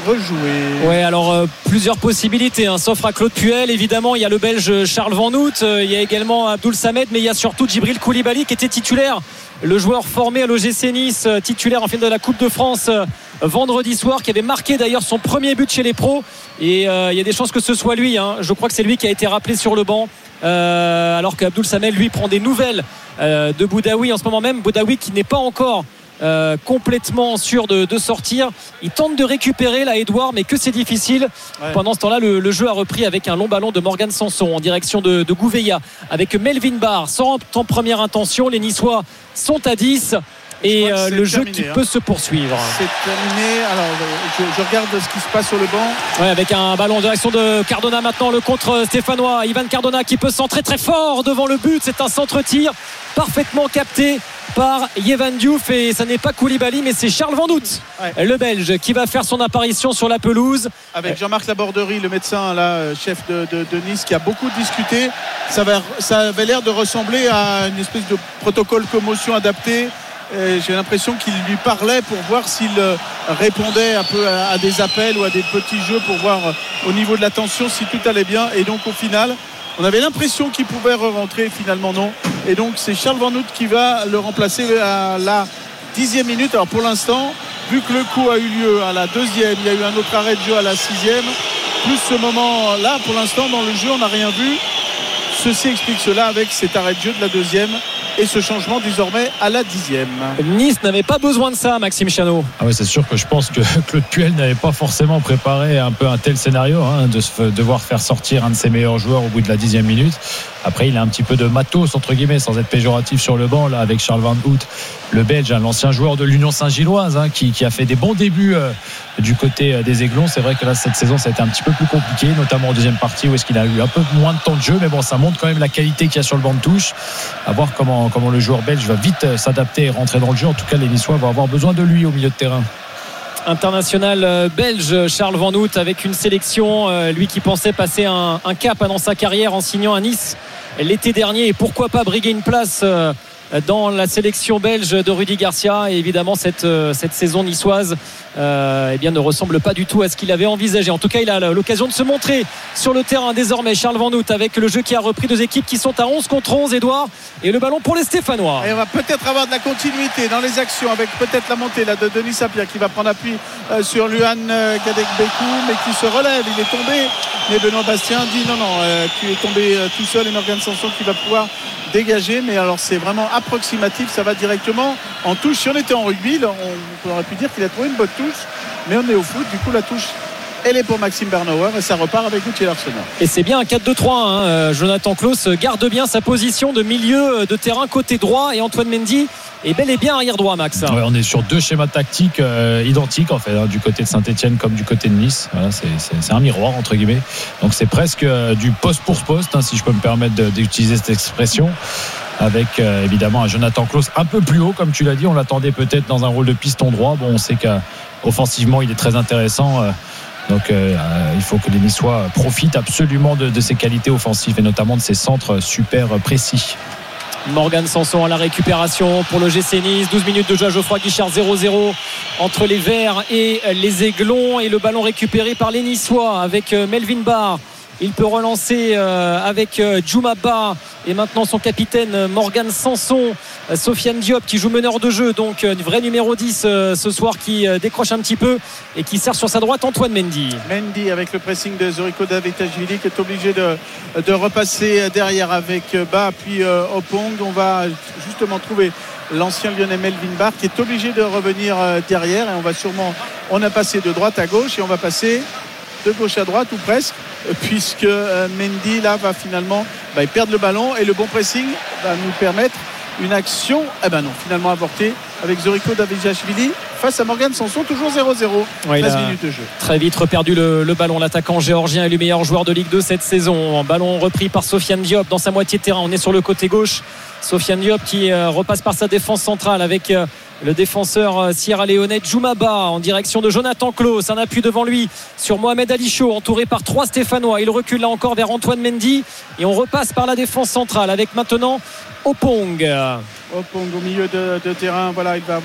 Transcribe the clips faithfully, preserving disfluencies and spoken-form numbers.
rejouer. Ouais, alors euh, plusieurs possibilités, hein, s'offre à Claude Puel. Évidemment, il y a le Belge Charles Van Hout, euh, il y a également Abdoul Samed, mais il y a surtout Djibril Koulibaly qui était titulaire, le joueur formé à l'O G C Nice, euh, titulaire en finale de la Coupe de France euh, vendredi soir, qui avait marqué d'ailleurs son premier but chez les pros. Et euh, il y a des chances que ce soit lui, hein. Je crois que c'est lui qui a été rappelé sur le banc. Euh, alors qu'Abdoul Samed lui prend des nouvelles euh, de Boudaoui en ce moment même. Boudaoui qui n'est pas encore Euh, complètement sûr de, de sortir. Il tente de récupérer là Edouard, mais que c'est difficile. Ouais. Pendant ce temps-là, le, le jeu a repris avec un long ballon de Morgan Sanson en direction de, de Gouveia avec Melvin Barr sans en première intention. Les Niçois sont à dix et euh, le jeu terminé, qui hein. peut se poursuivre. C'est terminé. Alors je, je regarde ce qui se passe sur le banc. Ouais, avec un ballon en direction de Cardona maintenant, le contre stéphanois Ivan Cardona qui peut centrer très fort devant le but. C'est un centre-tir parfaitement capté par Yehvan Diouf et ça n'est pas Koulibaly mais c'est Charles Van Hout, ouais. le Belge, qui va faire son apparition sur la pelouse avec Jean-Marc Laborderie, le médecin là, chef de, de, de Nice, qui a beaucoup discuté. Ça avait, ça avait l'air de ressembler à une espèce de protocole commotion adapté. Et j'ai l'impression qu'il lui parlait pour voir s'il répondait un peu à, à des appels ou à des petits jeux pour voir au niveau de la tension si tout allait bien. Et donc au final, on avait l'impression qu'il pouvait re-rentrer, finalement non. Et donc c'est Charles Van Hout qui va le remplacer à la dixième minute. Alors pour l'instant, vu que le coup a eu lieu à la deuxième, il y a eu un autre arrêt de jeu à la sixième, plus ce moment-là, pour l'instant dans le jeu on n'a rien vu. Ceci explique cela avec cet arrêt de jeu de la deuxième et ce changement désormais à la dixième. Nice n'avait pas besoin de ça, Maxime Chanot. Ah oui, c'est sûr que je pense que Claude Puel n'avait pas forcément préparé un peu un tel scénario, hein, de se, devoir faire sortir un de ses meilleurs joueurs au bout de la dixième minute. Après, il a un petit peu de matos, entre guillemets, sans être péjoratif sur le banc, là, avec Charles Van Hout, le Belge, hein, l'ancien joueur de l'Union Saint-Gilloise, hein, qui, qui a fait des bons débuts euh, du côté euh, des Aiglons. C'est vrai que là, cette saison, ça a été un petit peu plus compliqué, notamment en deuxième partie, où est-ce qu'il a eu un peu moins de temps de jeu. Mais bon, ça montre quand même la qualité qu'il y a sur le banc de touche. À voir comment, comment le joueur belge va vite euh, s'adapter et rentrer dans le jeu. En tout cas, les Niçois vont avoir besoin de lui au milieu de terrain. International belge Charles Van Hout avec une sélection, euh, lui qui pensait passer un, un cap dans sa carrière en signant à Nice l'été dernier et pourquoi pas briguer une place euh, dans la sélection belge de Rudy Garcia. Et évidemment cette, euh, cette saison niçoise euh, eh bien, ne ressemble pas du tout à ce qu'il avait envisagé. En tout cas, il a l'occasion de se montrer sur le terrain désormais, Charles Van Hout, avec le jeu qui a repris, deux équipes qui sont à onze contre onze, Edouard, et le ballon pour les Stéphanois. Et on va peut-être avoir de la continuité dans les actions avec peut-être la montée là, de Denis Sapia qui va prendre appui euh, sur Luan euh, Gadek-Bekou, mais qui se relève, il est tombé, mais Benoît Bastien dit non non euh, tu es tombé euh, tout seul, et Morgan Sanson qui va pouvoir dégager. Mais alors c'est vraiment approximatif, ça va directement en touche. Si on était en rugby, on aurait pu dire qu'il a trouvé une bonne touche, mais on est au foot, du coup la touche elle est pour Maxime Bernauer et ça repart avec Gauthier Arsenault. Et c'est bien un quatre deux trois, hein. Jonathan Clauss garde bien sa position de milieu de terrain côté droit et Antoine Mendy est bel et bien arrière droit, Max. Ouais, on est sur deux schémas tactiques euh, identiques en fait, hein, du côté de Saint-Etienne comme du côté de Nice. Voilà, c'est, c'est, c'est un miroir entre guillemets. Donc c'est presque euh, du poste pour poste, hein, si je peux me permettre de, d'utiliser cette expression. Avec euh, évidemment un Jonathan Clauss un peu plus haut, comme tu l'as dit, on l'attendait peut-être dans un rôle de piston droit. Bon, on sait qu'offensivement il est très intéressant. Euh, Donc euh, il faut que les Niçois profitent absolument de, de ses qualités offensives et notamment de ses centres super précis. Morgan Sanson à la récupération pour le G C Nice. douze minutes de jeu à Geoffroy Guichard, zéro zéro entre les Verts et les Aiglons, et le ballon récupéré par les Niçois avec Melvin Barr. Il peut relancer avec Djouma Ba et maintenant son capitaine Morgan Sanson. Sofiane Diop qui joue meneur de jeu, donc vrai numéro dix ce soir, qui décroche un petit peu et qui sert sur sa droite Antoine Mendy. Mendy avec le pressing de Zoriko Davitashvili qui est obligé de, de repasser derrière avec Ba puis euh, Opong. On va justement trouver l'ancien Lyonnais Melvin Barr qui est obligé de revenir derrière, et on va sûrement, on a passé de droite à gauche et on va passer de gauche à droite ou presque, puisque Mendy là va finalement bah, il perd le ballon et le bon pressing va nous permettre une action, eh ben non, finalement avortée avec Zoriko Davitashvili face à Morgan Sanson, toujours zéro zéro. Ouais, treize minutes de jeu. Très vite reperdu le, le ballon. L'attaquant géorgien est le meilleur joueur de Ligue deux cette saison. Ballon repris par Sofiane Diop dans sa moitié de terrain. On est sur le côté gauche. Sofiane Diop qui euh, repasse par sa défense centrale avec euh, le défenseur euh, sierra-léonais Djouma Ba en direction de Jonathan Clauss. Un appui devant lui sur Mohamed Ali Chaud, entouré par trois Stéphanois. Il recule là encore vers Antoine Mendy et on repasse par la défense centrale avec maintenant Opong. Opong au milieu de, de terrain, voilà, il va avoir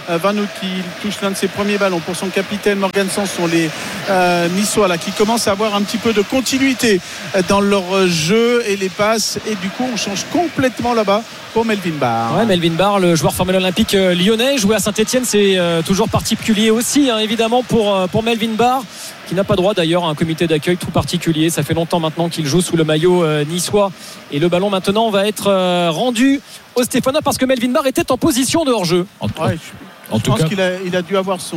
euh, Van Hout qui touche l'un de ses premiers ballons pour son capitaine Morgan Sanson. Les euh, Niçois là qui commencent à avoir un petit peu de continuité dans leur jeu et les passes, et du coup on change complètement là-bas pour Melvin Barr. Ouais, Melvin Barr, le joueur formé olympique euh, lyonnais, joué à Saint-Etienne, c'est euh, toujours particulier aussi, hein, évidemment pour, euh, pour Melvin Barr, qui n'a pas droit d'ailleurs à un comité d'accueil tout particulier. Ça fait longtemps maintenant qu'il joue sous le maillot euh, niçois, et le ballon maintenant va être euh, rendu au Stéphanois parce que Melvin Barr était en position de hors-jeu. En, Ouais, je, en je tout pense cas, qu'il a, il a dû avoir son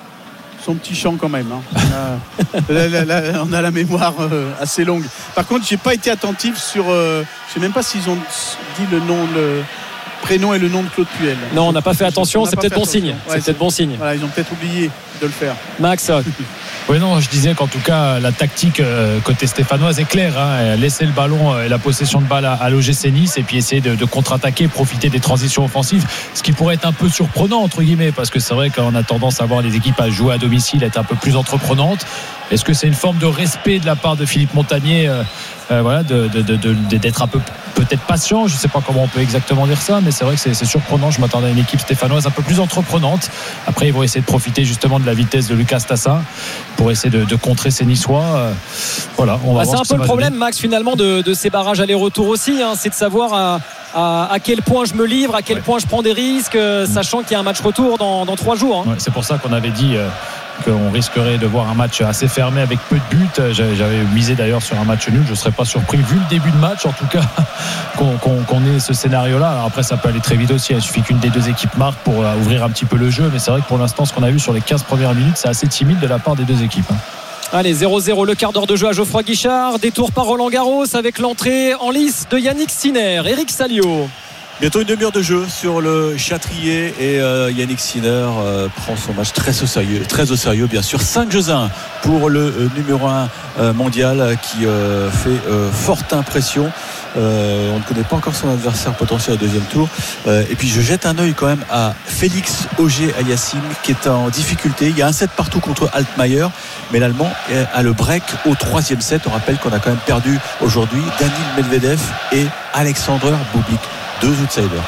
son petit chant quand même, hein. On, a, la, la, la, on a la mémoire euh, assez longue. Par contre, j'ai pas été attentif sur euh, je sais même pas s'ils ont dit le nom, le prénom et le nom de Claude Puel. Non, on n'a pas fait attention, c'est peut-être bon attention. signe. Ouais, c'est peut-être bon signe. Voilà, ils ont peut-être oublié de le faire. Max. Oui, non, je disais qu'en tout cas, la tactique euh, côté stéphanoise est claire, hein. Laisser le ballon et la possession de balle à, à l'O G C Nice, et puis essayer de, de contre-attaquer, profiter des transitions offensives, ce qui pourrait être un peu surprenant, entre guillemets, parce que c'est vrai qu'on a tendance à voir les équipes à jouer à domicile, être un peu plus entreprenantes. Est-ce que c'est une forme de respect de la part de Philippe Montagnier, euh, euh, voilà, de, de, de, de, d'être un peu peut-être patient, je ne sais pas comment on peut exactement dire ça, mais c'est vrai que c'est, c'est surprenant. Je m'attendais à une équipe stéphanoise un peu plus entreprenante. Après, ils vont essayer de profiter justement de la vitesse de Lucas Tassin pour essayer de, de contrer ces Niçois. Euh, voilà, on va bah, voir. C'est un peu le problème, donner. Max, finalement, de, de ces barrages aller-retour aussi, hein, c'est de savoir à, à, à quel point je me livre, à quel ouais. point je prends des risques, euh, mmh. sachant qu'il y a un match retour dans, dans trois jours. Hein. Ouais, c'est pour ça qu'on avait dit. Euh, qu'on risquerait de voir un match assez fermé avec peu de buts. J'avais misé d'ailleurs sur un match nul. Je ne serais pas surpris, vu le début de match en tout cas, qu'on, qu'on, qu'on ait ce scénario-là. Alors après, ça peut aller très vite aussi. Il suffit qu'une des deux équipes marque pour ouvrir un petit peu le jeu. Mais c'est vrai que pour l'instant, ce qu'on a vu sur les quinze premières minutes, c'est assez timide de la part des deux équipes. Allez, zéro zéro, le quart d'heure de jeu à Geoffroy Guichard. Détour par Roland Garros avec l'entrée en lice de Yannick Sinner. Eric Salio. Bientôt une demi-heure de jeu sur le Châtrier, et euh, Yannick Sinner euh, prend son match très au sérieux, très au sérieux bien sûr. cinq jeux à un pour le euh, numéro un euh, mondial qui euh, fait euh, forte impression. Euh, on ne connaît pas encore son adversaire potentiel au deuxième tour. Euh, et puis je jette un œil quand même à Félix Auger-Aliassime qui est en difficulté. Il y a un set partout contre Altmaier, mais l'Allemand a le break au troisième set. On rappelle qu'on a quand même perdu aujourd'hui Daniil Medvedev et Alexander Bublik, deux outsiders.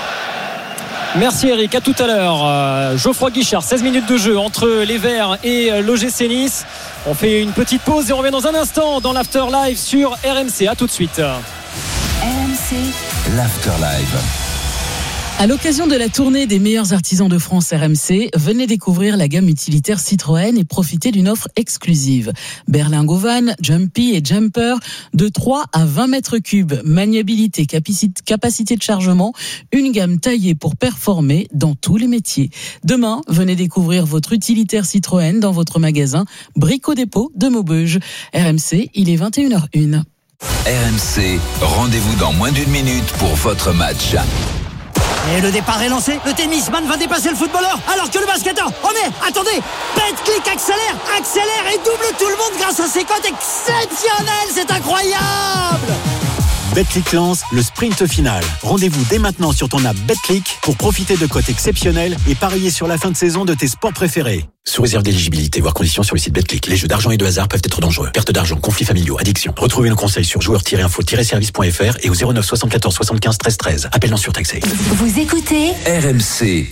Merci Eric, à tout à l'heure. euh, Geoffroy Guichard, seize minutes de jeu entre les Verts et euh, l'O G C Nice. On fait une petite pause et on revient dans un instant dans l'After Live sur R M C. À tout de suite. R M C, l'After Live. À l'occasion de la tournée des meilleurs artisans de France R M C, venez découvrir la gamme utilitaire Citroën et profitez d'une offre exclusive. Berlingo Van, Jumpy et Jumper de trois à vingt mètres cubes, maniabilité, capacité de chargement, une gamme taillée pour performer dans tous les métiers. Demain, venez découvrir votre utilitaire Citroën dans votre magasin Brico Dépôt de Maubeuge. R M C, il est vingt et une heures une. R M C, rendez-vous dans moins d'une minute pour votre match. Et le départ est lancé, le tennisman va dépasser le footballeur alors que le basketteur, oh mais attendez, Betclic accélère, accélère et double tout le monde grâce à ses cotes exceptionnelles, c'est incroyable. Betclic lance le sprint final. Rendez-vous dès maintenant sur ton app Betclic pour profiter de cotes exceptionnelles et parier sur la fin de saison de tes sports préférés. Sous réserve d'éligibilité, voire conditions sur le site Betclic. Les jeux d'argent et de hasard peuvent être dangereux. Perte d'argent, conflits familiaux, addiction. Retrouvez nos conseils sur joueurs tiret info tiret service point f r et au zéro neuf soixante-quatorze soixante-quinze treize treize. Appel non surtaxé. Vous écoutez R M C.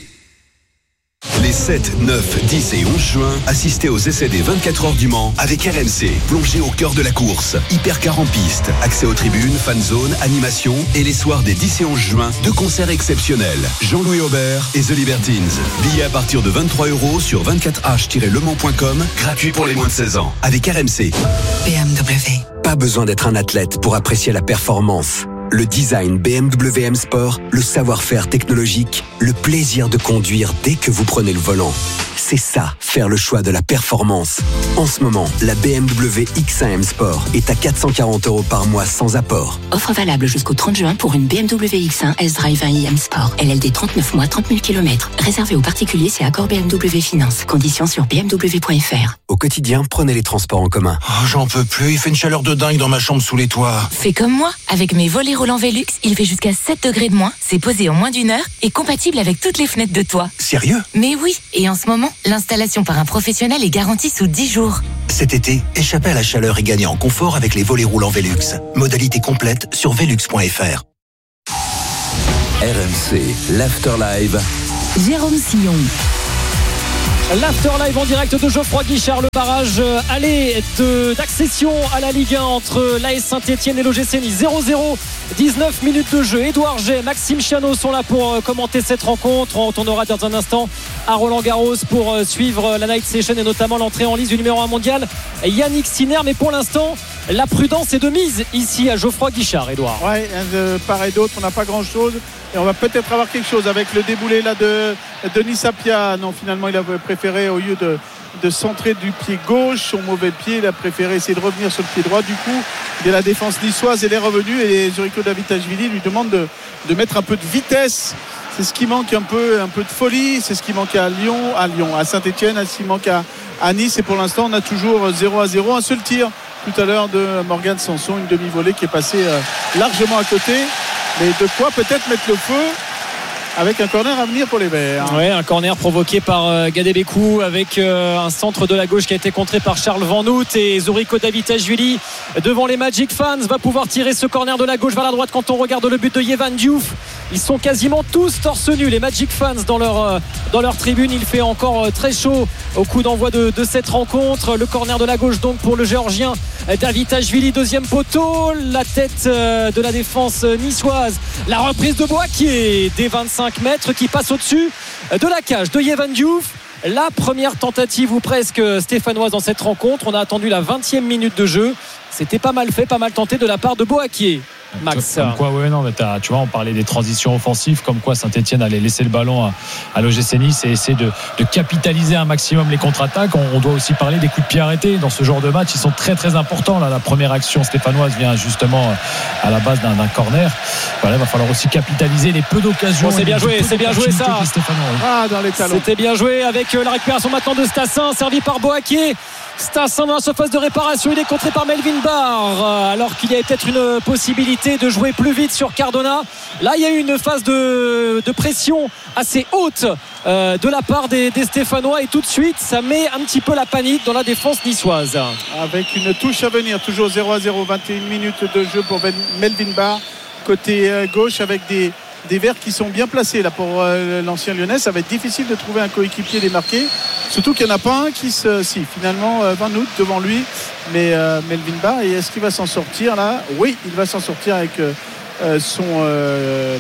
Les sept, neuf, dix et onze juin, assistez aux essais des vingt-quatre heures du Mans avec R M C. Plongez au cœur de la course. Hypercar en piste, accès aux tribunes, fan zone, animation et les soirs des dix et onze juin, deux concerts exceptionnels. Jean-Louis Aubert et The Libertines. Billets à partir de vingt-trois euros sur vingt-quatre h tiret le mans point com, gratuit pour les moins de seize ans. Avec R M C. B M W. Pas besoin d'être un athlète pour apprécier la performance. Le design B M W M Sport, le savoir-faire technologique, le plaisir de conduire dès que vous prenez le volant. C'est ça, faire le choix de la performance. En ce moment, la B M W X un M Sport est à quatre cent quarante euros par mois sans apport. Offre valable jusqu'au trente juin pour une B M W X un S-Drive un i M Sport. L L D trente-neuf mois, trente mille kilomètres. Réservé aux particuliers, c'est accord B M W Finance. Conditions sur b m w point f r. Au quotidien, prenez les transports en commun. Oh, j'en peux plus, il fait une chaleur de dingue dans ma chambre sous les toits. Fais comme moi, avec mes volets roulants Velux, il fait jusqu'à sept degrés de moins, c'est posé en moins d'une heure et compatible avec toutes les fenêtres de toit. Sérieux ? Mais oui, et en ce moment, l'installation par un professionnel est garantie sous dix jours. Cet été, échappez à la chaleur et gagnez en confort avec les volets roulants Velux. Modalité complète sur velux point f r. R M C, l'After Live. Jérôme Sillon. L'afterlive en direct de Geoffroy Guichard, le barrage aller de, d'accession à la Ligue un entre l'A S Saint-Etienne et l'O G C Nice. zéro zéro, dix-neuf minutes de jeu. Édouard G, Maxime Chiano sont là pour commenter cette rencontre. On retournera dans un instant à Roland-Garros pour suivre la night session et notamment l'entrée en lice du numéro un mondial, Yannick Sinner. Mais pour l'instant, la prudence est de mise ici à Geoffroy Guichard, Édouard. Ouais, de part et d'autre, on n'a pas grand-chose. Et on va peut-être avoir quelque chose avec le déboulé là de Denis Sapia. Non, finalement, il a préféré, au lieu de, de centrer du pied gauche, son mauvais pied, il a préféré essayer de revenir sur le pied droit. Du coup, il y a la défense niçoise, elle est revenue et Zuriko Davitashvili lui demande de, de mettre un peu de vitesse. C'est ce qui manque un peu, un peu de folie. C'est ce qui manque à Lyon, à Lyon, à Saint-Etienne, c'est ce qui manque à, à Nice. Et pour l'instant, on a toujours zéro à zéro. Un seul tir tout à l'heure de Morgan Sanson, une demi-volée qui est passée largement à côté. Mais de quoi peut-être mettre le feu avec un corner à venir pour les Verts. Oui, un corner provoqué par euh, Gadebékou avec euh, un centre de la gauche qui a été contré par Charles Van Hout et Zuriko Davitashvili devant les Magic Fans va pouvoir tirer ce corner de la gauche vers la droite. Quand on regarde le but de Yevan Diouf, ils sont quasiment tous torse nu, les Magic Fans dans leur, euh, dans leur tribune. Il fait encore euh, très chaud au coup d'envoi de, de cette rencontre. Le corner de la gauche donc pour le Géorgien Davitashvili, deuxième poteau, la tête euh, de la défense niçoise, la reprise de Boakier des vingt-cinq mètres qui passe au-dessus de la cage de Yevan Diouf. La première tentative ou presque stéphanoise dans cette rencontre. On a attendu la vingtième minute de jeu. C'était pas mal fait, pas mal tenté de la part de Boakier. Max. Comme quoi, ouais, non, mais tu vois, on parlait des transitions offensives, comme quoi Saint-Etienne allait laisser le ballon à, à l'O G C Nice et essayer de, de capitaliser un maximum les contre-attaques. On, on doit aussi parler des coups de pied arrêtés dans ce genre de match. Ils sont très très importants. Là, la première action stéphanoise vient justement à la base d'un, d'un corner. Voilà, il va falloir aussi capitaliser les peu d'occasions. Bon, c'est bien joué, c'est bien joué ça. Ah, dans les talons. C'était bien joué avec la récupération maintenant de Stassin, servi par Boakier. Stassin dans la surface de réparation, il est contré par Melvin Barr alors qu'il y avait peut-être une possibilité de jouer plus vite sur Cardona. Là il y a eu une phase de, de pression assez haute euh, de la part des, des Stéphanois et tout de suite ça met un petit peu la panique dans la défense niçoise. Avec une touche à venir, toujours zéro à zéro, vingt et une minutes de jeu pour Melvin Barr côté gauche avec des des Verts qui sont bien placés là pour euh, l'ancien Lyonnais. Ça va être difficile de trouver un coéquipier démarqué, surtout qu'il n'y en a pas un qui se si finalement euh, Van Hout devant lui, mais euh, Melvin Barr, et est-ce qu'il va s'en sortir là? Oui, il va s'en sortir avec euh, son euh,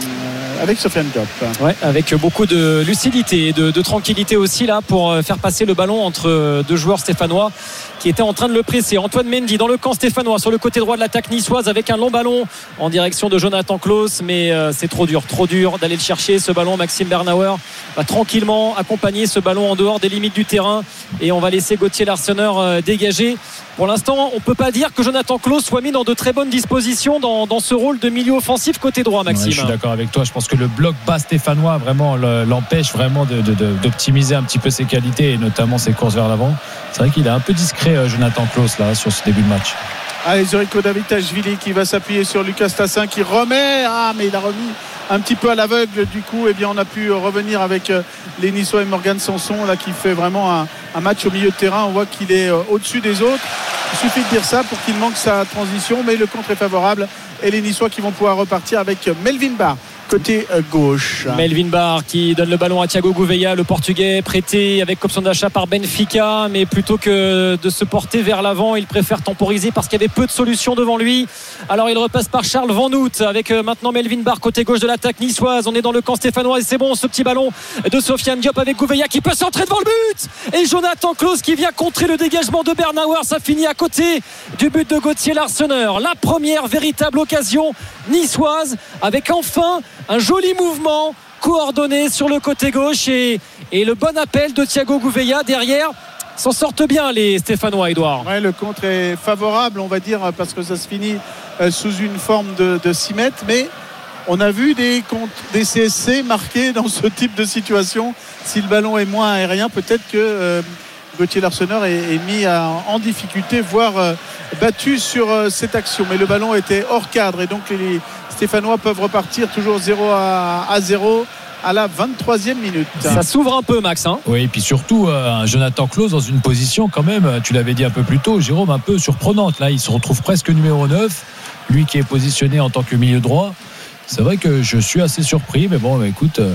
avec Sofiane Diop. Ouais, avec beaucoup de lucidité et de, de tranquillité aussi là pour faire passer le ballon entre deux joueurs stéphanois qui étaient en train de le presser. Antoine Mendy dans le camp stéphanois sur le côté droit de l'attaque niçoise avec un long ballon en direction de Jonathan Klaus, mais euh, c'est trop dur, trop dur d'aller le chercher ce ballon. Maxime Bernauer va tranquillement accompagner ce ballon en dehors des limites du terrain et on va laisser Gauthier Larseneur euh, dégager. Pour l'instant, on ne peut pas dire que Jonathan Klaus soit mis dans de très bonnes dispositions dans, dans ce rôle de milieu offensif côté droit, Maxime. Ouais, je suis d'accord avec toi. Je pense que le bloc bas stéphanois vraiment l'empêche vraiment de, de, de, d'optimiser un petit peu ses qualités et notamment ses courses vers l'avant. C'est vrai qu'il est un peu discret, Jonathan Klaus, là, sur ce début de match. Allez, Zuriko Davitashvili qui va s'appuyer sur Lucas Stassin qui remet. Ah, mais il a remis un petit peu à l'aveugle. Du coup, eh bien, on a pu revenir avec les Niçois et Morgan Sanson là, qui fait vraiment un, un match au milieu de terrain. On voit qu'il est au-dessus des autres. Il suffit de dire ça pour qu'il manque sa transition, mais le contre est favorable et les Niçois qui vont pouvoir repartir avec Melvin Barr côté gauche. Melvin Barr qui donne le ballon à Thiago Gouveia, le Portugais, prêté avec option d'achat par Benfica, mais plutôt que de se porter vers l'avant, il préfère temporiser parce qu'il y avait peu de solutions devant lui. Alors il repasse par Charles Van Hout avec maintenant Melvin Barr côté gauche de l'attaque niçoise. On est dans le camp stéphanois et c'est bon, ce petit ballon de Sofiane Diop avec Gouveia qui peut centrer devant le but et Jonathan Klaus qui vient contrer le dégagement de Bernauer. Ça finit à côté du but de Gauthier Larseneur. La première véritable occasion niçoise avec enfin un joli mouvement coordonné sur le côté gauche et, et le bon appel de Thiago Gouveia derrière. S'en sortent bien les Stéphanois, Edouard. Ouais, le contre est favorable, on va dire, parce que ça se finit sous une forme de, de six mètres, mais on a vu des, des C S C marqués dans ce type de situation. Si le ballon est moins aérien, peut-être que euh, Gauthier Larseneur est, est mis à, en difficulté, voire euh, battu sur euh, cette action. Mais le ballon était hors cadre et donc les Stéphanois peuvent repartir toujours zéro à zéro à la vingt-troisième minute. Ça s'ouvre un peu, Max, hein. Oui, et puis surtout euh, Jonathan Klaus dans une position quand même, tu l'avais dit un peu plus tôt, Jérôme, un peu surprenante. Là, il se retrouve presque numéro neuf, lui qui est positionné en tant que milieu droit. C'est vrai que je suis assez surpris, mais bon, bah, écoute, euh,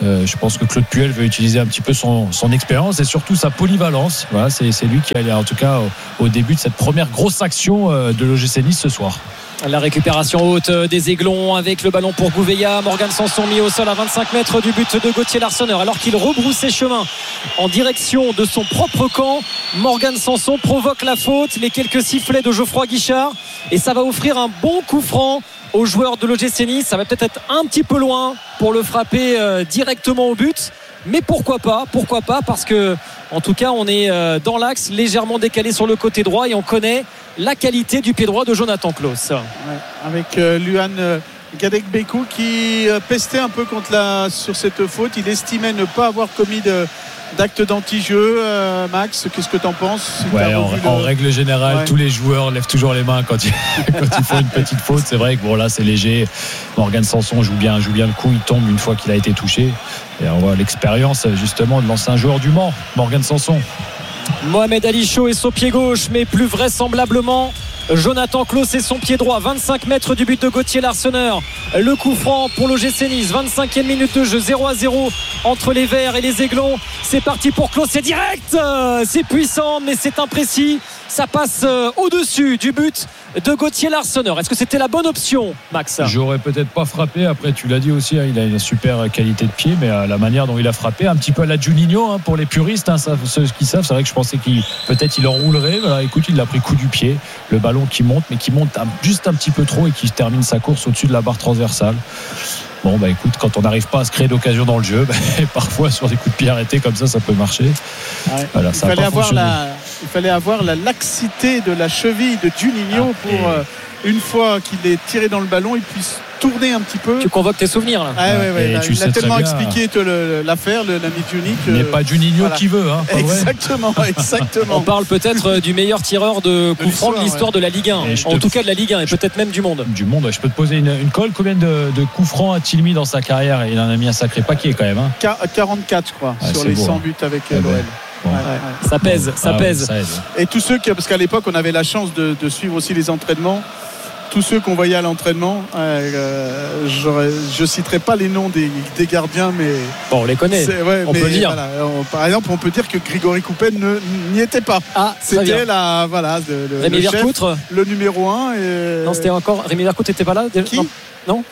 Euh, je pense que Claude Puel veut utiliser un petit peu son, son expérience et surtout sa polyvalence. Voilà, c'est, c'est lui qui allait en tout cas au, au début de cette première grosse action euh, de l'O G C Nice ce soir. La récupération haute des Aiglons avec le ballon pour Gouveia. Morgan Sanson mis au sol à vingt-cinq mètres du but de Gauthier Larsonneur. Alors qu'il rebroussait chemin en direction de son propre camp, Morgan Sanson provoque la faute. Les quelques sifflets de Geoffroy Guichard. Et ça va offrir un bon coup franc aux joueurs de l'O G C Nice. Ça va peut-être être un petit peu loin pour le frapper euh, directement au but. Mais pourquoi pas, pourquoi pas, parce que en tout cas on est euh, dans l'axe, légèrement décalé sur le côté droit et on connaît la qualité du pied droit de Jonathan Klaus. Ouais, avec euh, Luan euh, Gadek-Bekou qui euh, pestait un peu contre la, sur cette faute. Il estimait ne pas avoir commis de, d'acte d'anti-jeu. euh, Max, qu'est-ce que tu en penses? Ouais, en, en le... règle générale, ouais. Tous les joueurs lèvent toujours les mains quand ils, quand ils font une petite faute. C'est vrai que bon, là c'est léger. Morgan Sanson joue bien, joue bien le coup, il tombe une fois qu'il a été touché. Et on voit l'expérience justement de l'ancien joueur du Mans, Morgan Sanson. Mohamed Ali Chaud est son pied gauche, mais plus vraisemblablement Jonathan Klaus et son pied droit. Vingt-cinq mètres du but de Gauthier Larsonneur. Le coup franc pour l'O G C Nice. vingt-cinquième minute de jeu, zéro à zéro entre les Verts et les Aiglons. C'est parti pour Klaus, c'est direct, c'est puissant mais c'est imprécis. Ça passe au-dessus du but de Gauthier Larsonneur. Est-ce que c'était la bonne option, Max? J'aurais peut-être pas frappé. Après, tu l'as dit aussi, hein, il a une super qualité de pied, mais euh, la manière dont il a frappé, un petit peu à la Juninho, hein, pour les puristes, hein, ça, ceux qui savent, c'est vrai que je pensais qu'il peut-être il enroulerait. Voilà, écoute, il a pris coup du pied, le ballon qui monte, mais qui monte un, juste un petit peu trop et qui termine sa course au-dessus de la barre transversale. Bon, bah écoute, quand on n'arrive pas à se créer d'occasion dans le jeu, bah, parfois sur des coups de pied arrêtés comme ça, ça peut marcher. Ouais. Voilà, il, ça fallait pas avoir la, il fallait avoir la laxité de la cheville de Juninho ah, pour, euh, une fois qu'il est tiré dans le ballon, il puisse tourner un petit peu. Tu convoques tes souvenirs là. Ah, ouais, ouais, là, il a tellement bien, expliqué le, l'affaire, le, l'ami Juni. Il n'est pas Juninho voilà. Qui veut. Hein, exactement, exactement. On parle peut-être du meilleur tireur de coup franc de l'histoire ouais. de la Ligue un. En te... tout cas de la Ligue un et peut-être même du monde. Du monde, je peux te poser une, une colle. Combien de, de coups francs a-t-il mis dans sa carrière? Il en a mis un sacré paquet quand même. Hein. quarante-quatre, je crois, ouais, sur les beau, cent buts avec ouais, l'O L. Bon. Ouais, ouais. Ça pèse, ça ah, pèse. Ouais, ça et tous ceux qui, parce qu'à l'époque on avait la chance de, de suivre aussi les entraînements. Tous ceux qu'on voyait à l'entraînement, euh, je ne citerai pas les noms des, des gardiens, mais bon, on les connaît. Ouais, on peut le dire. Voilà, on, par exemple, on peut dire que Grégory Coupet ne, n'y était pas. Ah, c'était la, voilà, le, le, Rémi le chef, Vercoutre, le numéro un. Et... Non, c'était encore. Rémi Vercoutre n'était pas là. Qui non, non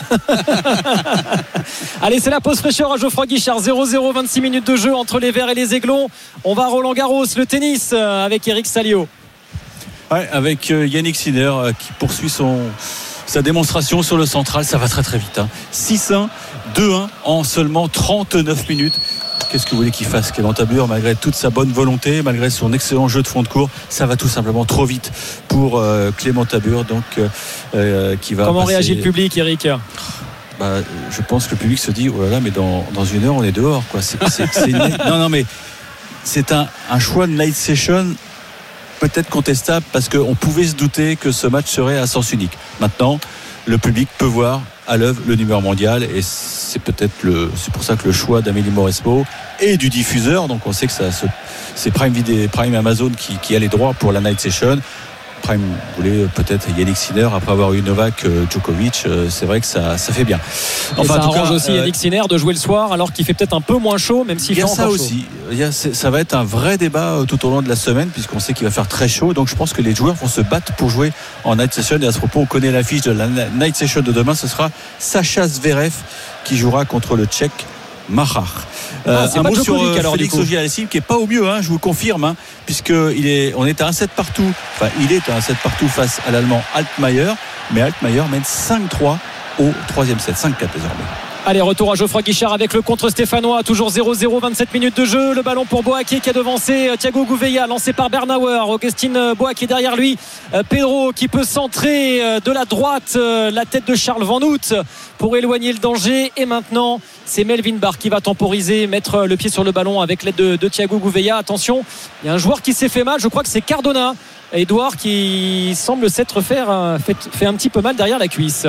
Allez, c'est la pause fraîcheur à Geoffroy Guichard. zéro zéro, vingt-six minutes de jeu entre les Verts et les Aiglons. On va à Roland-Garros, le tennis avec Eric Salio. Ouais, avec euh, Yannick Sinner euh, qui poursuit son, sa démonstration sur le central. Ça va très très vite. Hein. six un, deux un en seulement trente-neuf minutes. Qu'est-ce que vous voulez qu'il fasse, Clément Tabur, malgré toute sa bonne volonté, malgré son excellent jeu de fond de cours? Ça va tout simplement trop vite pour euh, Clément Tabur, donc euh, euh, qui va. Comment passer... réagit le public, Eric? Bah, je pense que le public se dit, oh là là, mais dans, dans une heure on est dehors, quoi. C'est, c'est, c'est une... Non, non, mais c'est un, un choix de night session. Peut-être contestable parce qu'on pouvait se douter que ce match serait à sens unique. Maintenant, le public peut voir à l'œuvre le numéro mondial et c'est peut-être le, c'est pour ça que le choix d'Amélie Mauresmo et du diffuseur, donc on sait que ça, c'est Prime Video, Prime Amazon qui, qui a les droits pour la night session. Prime voulait peut-être Yannick Sinner après avoir eu Novak Djokovic, c'est vrai que ça, ça fait bien. Enfin, et ça en tout arrange cas, aussi euh, Yannick Sinner de jouer le soir alors qu'il fait peut-être un peu moins chaud, même s'il fait encore chaud. Il y a ça aussi. Il y a, ça va être un vrai débat tout au long de la semaine puisqu'on sait qu'il va faire très chaud. Donc je pense que les joueurs vont se battre pour jouer en night session. Et à ce propos, on connaît l'affiche de la night session de demain. Ce sera Sacha Zverev qui jouera contre le Tchèque Mahar. Euh, ah, un mot sur euh, alors, Félix Auger-Aliassime qui est pas au mieux, hein, je vous confirme, hein, puisque il est, on est à un sept partout. Enfin, il est à un sept partout face à l'Allemand Altmaier, mais Altmaier mène cinq trois au troisième set, cinq quatre désormais. Allez, retour à Geoffroy Guichard avec le contre stéphanois, toujours zéro zéro, vingt-sept minutes de jeu. Le ballon pour Boaké qui a devancé Thiago Gouveia, lancé par Bernauer. Augustine Boaké derrière lui. Pedro qui peut centrer de la droite la tête de Charles Van Hout pour éloigner le danger. Et maintenant, c'est Melvin Barr qui va temporiser, mettre le pied sur le ballon avec l'aide de, de Thiago Gouveia. Attention, il y a un joueur qui s'est fait mal. Je crois que c'est Cardona, Edouard, qui semble s'être fait, fait, fait un petit peu mal derrière la cuisse.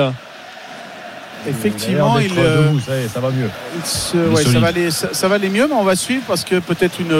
Effectivement, il, debout, ça, y est, ça va mieux. Se, ouais, ça, va aller, ça, ça va aller mieux, mais on va suivre parce que peut-être une,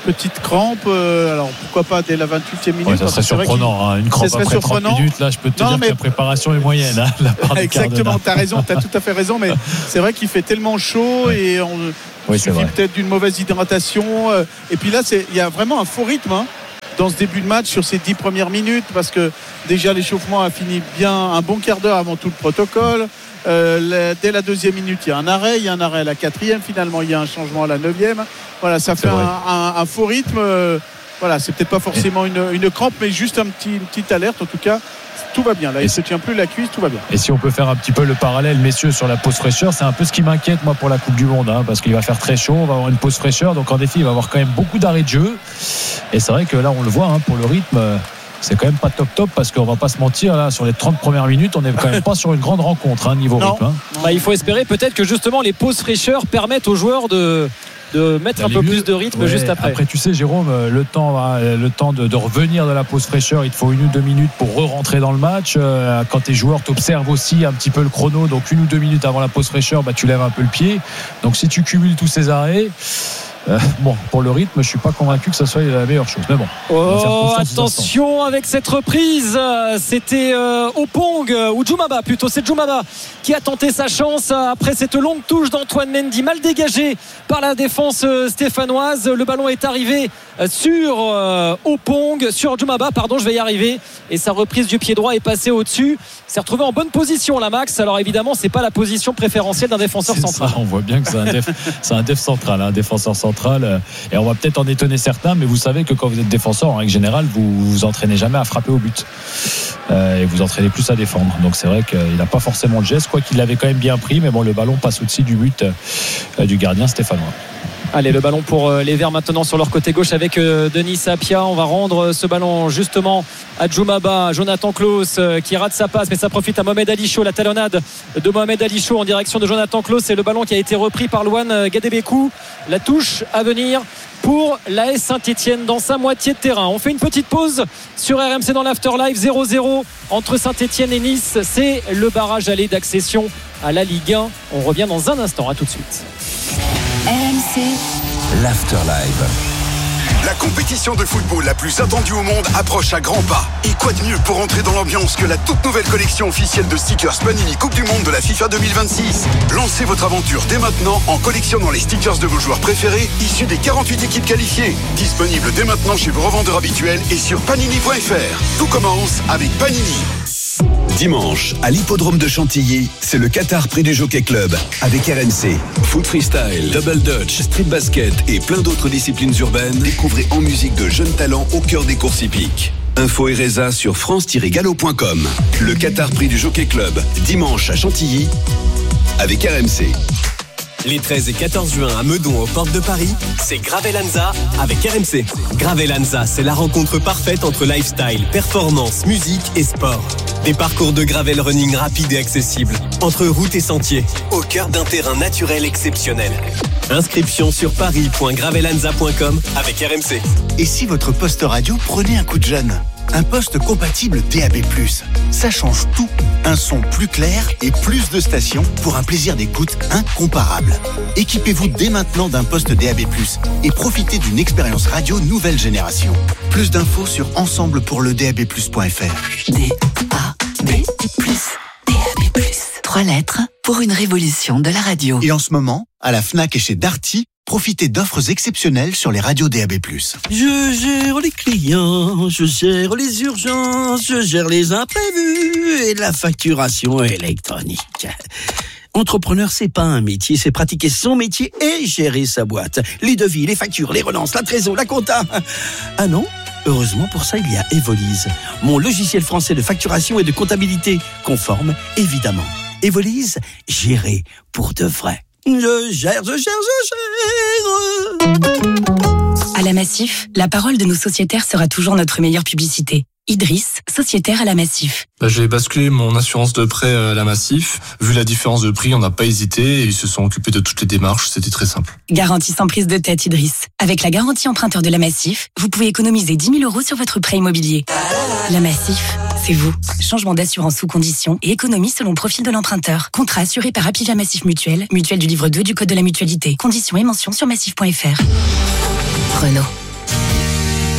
petite crampe. Euh, alors pourquoi pas dès la vingt-huitième minute. Ouais, ça serait surprenant, hein, une crampe après trente minutes. Là, je peux te non, dire mais... que la préparation est moyenne. Hein, la part exactement, tu as raison, tu as tout à fait raison. Mais c'est vrai qu'il fait tellement chaud ouais. et on oui, suffit peut-être d'une mauvaise hydratation. Euh, et puis là, il y a vraiment un faux rythme. Hein, dans ce début de match sur ces dix premières minutes parce que déjà l'échauffement a fini bien un bon quart d'heure avant tout le protocole. Euh, la, dès la deuxième minute il y a un arrêt, il y a un arrêt à la quatrième, finalement il y a un changement à la neuvième. Voilà, ça fait un, un, un faux rythme. Euh, voilà, c'est peut-être pas forcément une, une crampe, mais juste un petit, une petite alerte. En tout cas, tout va bien. Là, il ne se tient plus la cuisse, tout va bien. Et si on peut faire un petit peu le parallèle, messieurs, sur la pause fraîcheur, c'est un peu ce qui m'inquiète, moi, pour la Coupe du Monde, hein, parce qu'il va faire très chaud, on va avoir une pause fraîcheur, donc en effet, il va y avoir quand même beaucoup d'arrêts de jeu. Et c'est vrai que là, on le voit, hein, pour le rythme, c'est quand même pas top top, parce qu'on va pas se mentir, là, sur les trente premières minutes, on n'est quand même pas sur une grande rencontre, hein, niveau non. rythme. Hein. Bah, il faut espérer peut-être que justement les pauses fraîcheurs permettent aux joueurs de de mettre un peu plus de rythme ouais, juste après. Après, tu sais, Jérôme, le temps, le temps de, de revenir de la pause fraîcheur, il te faut une ou deux minutes pour re-rentrer dans le match. Quand tes joueurs t'observent aussi un petit peu le chrono, donc une ou deux minutes avant la pause fraîcheur, bah, tu lèves un peu le pied. Donc si tu cumules tous ces arrêts, Euh, bon, pour le rythme, je suis pas convaincu que ça soit la meilleure chose. Mais bon. Oh, attention avec cette reprise. C'était euh, Opong ou Djoumaba plutôt. C'est Djoumaba qui a tenté sa chance après cette longue touche d'Antoine Mendy, mal dégagée par la défense stéphanoise. Le ballon est arrivé sur euh, Opong, sur Djoumaba, pardon, je vais y arriver. Et sa reprise du pied droit est passée au-dessus. S'est retrouvé en bonne position là, Max. Alors évidemment, c'est pas la position préférentielle d'un défenseur c'est central. Ça, on voit bien que c'est un def, c'est un def central, un défenseur central. Et on va peut-être en étonner certains, mais vous savez que quand vous êtes défenseur, en règle générale, vous vous entraînez jamais à frapper au but euh, et vous entraînez plus à défendre. Donc c'est vrai qu'il n'a pas forcément le geste, quoi qu'il l'avait quand même bien pris, mais bon, le ballon passe au-dessus du but euh, du gardien stéphanois. Allez, le ballon pour les Verts maintenant sur leur côté gauche avec Denis Sapia. On va rendre ce ballon justement à Djoumaba, Jonathan Klaus qui rate sa passe, mais ça profite à Mohamed Ali Chaud. La talonnade de Mohamed Ali Chaud en direction de Jonathan Klaus. C'est le ballon qui a été repris par Louane Gadebekou. La touche à venir pour l'A S Saint-Etienne dans sa moitié de terrain. On fait une petite pause sur R M C dans l'Afterlife. Zéro zéro entre Saint-Etienne et Nice. C'est le barrage aller d'accession à la Ligue un. On revient dans un instant. À tout de suite. R M C l'Afterlife. La compétition de football la plus attendue au monde approche à grands pas. Et quoi de mieux pour entrer dans l'ambiance que la toute nouvelle collection officielle de stickers Panini Coupe du Monde de la FIFA deux mille vingt-six. Lancez votre aventure dès maintenant en collectionnant les stickers de vos joueurs préférés issus des quarante-huit équipes qualifiées. Disponible dès maintenant chez vos revendeurs habituels et sur panini point f r. Tout commence avec Panini. Dimanche, à l'hippodrome de Chantilly, c'est le Qatar Prix du Jockey Club avec R M C. Foot freestyle, double dutch, street basket et plein d'autres disciplines urbaines. Découvrez en musique de jeunes talents au cœur des courses hippiques. Info et résa sur france tiret galop point com. Le Qatar Prix du Jockey Club, dimanche à Chantilly avec R M C. Les treize et quatorze juin à Meudon aux portes de Paris, c'est Gravelanza avec R M C. Gravelanza, c'est la rencontre parfaite entre lifestyle, performance, musique et sport. Des parcours de gravel running rapides et accessibles, entre routes et sentiers, au cœur d'un terrain naturel exceptionnel. Inscription sur paris point gravelanza point com avec R M C. Et si votre poste radio prenait un coup de jeune ? Un poste compatible D A B plus, ça change tout. Un son plus clair et plus de stations pour un plaisir d'écoute incomparable. Équipez-vous dès maintenant d'un poste D A B plus et profitez d'une expérience radio nouvelle génération. Plus d'infos sur ensemble pour le D A B plus point f r. D A B plus, D A B plus. Trois lettres pour une révolution de la radio. Et en ce moment, à la Fnac et chez Darty, profitez d'offres exceptionnelles sur les radios D A B plus. Je gère les clients, je gère les urgences, je gère les imprévus et la facturation électronique. Entrepreneur, c'est pas un métier, c'est pratiquer son métier et gérer sa boîte. Les devis, les factures, les relances, la trésor, la compta. Ah non ? Heureusement, pour ça, il y a Evolise, mon logiciel français de facturation et de comptabilité, conforme, évidemment. Evolise, gérer pour de vrai. Je gère, je gère, je gère. À la Massif, la parole de nos sociétaires sera toujours notre meilleure publicité. Idriss, sociétaire à la Massif. Bah, j'ai basculé mon assurance de prêt à la Massif. Vu la différence de prix, on n'a pas hésité et ils se sont occupés de toutes les démarches. C'était très simple. Garantie sans prise de tête, Idriss. Avec la garantie emprunteur de la Massif, vous pouvez économiser dix mille euros sur votre prêt immobilier. La Massif, c'est vous. Changement d'assurance sous condition et économie selon le profil de l'emprunteur. Contrat assuré par Apivia Massif Mutuelle, mutuelle du livre deux du Code de la mutualité. Conditions et mentions sur massif point f r. Renault.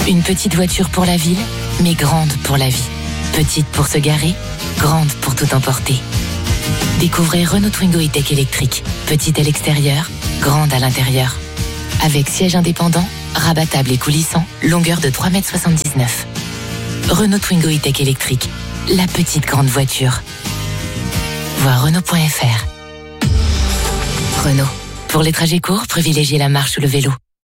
Une petite voiture pour la ville, mais grande pour la vie. Petite pour se garer, grande pour tout emporter. Découvrez Renault Twingo E-Tech électrique. Petite à l'extérieur, grande à l'intérieur. Avec siège indépendant, rabattable et coulissant, longueur de trois mètres soixante-dix-neuf. Renault Twingo E-Tech électrique. La petite grande voiture. Voir Renault point F R. Renault. Pour les trajets courts, privilégiez la marche ou le vélo.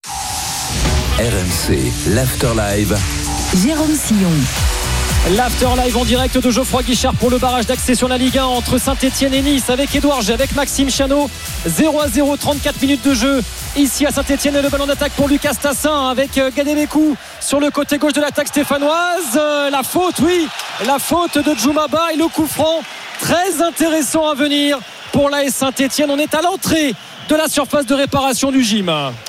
R M C, l'Afterlive. Jérôme Sillon. L'Afterlive en direct de Geoffroy Guichard pour le barrage d'accès sur la Ligue un entre Saint-Etienne et Nice avec Édouard G, avec Maxime Chanot. zéro à zéro, trente-quatre minutes de jeu ici à Saint-Etienne, et le ballon d'attaque pour Lucas Tassin avec Gadebékou sur le côté gauche de l'attaque stéphanoise. La faute, oui, la faute de Djoumaba et le coup franc très intéressant à venir pour l'A S Saint-Etienne. On est à l'entrée de la surface de réparation du gym.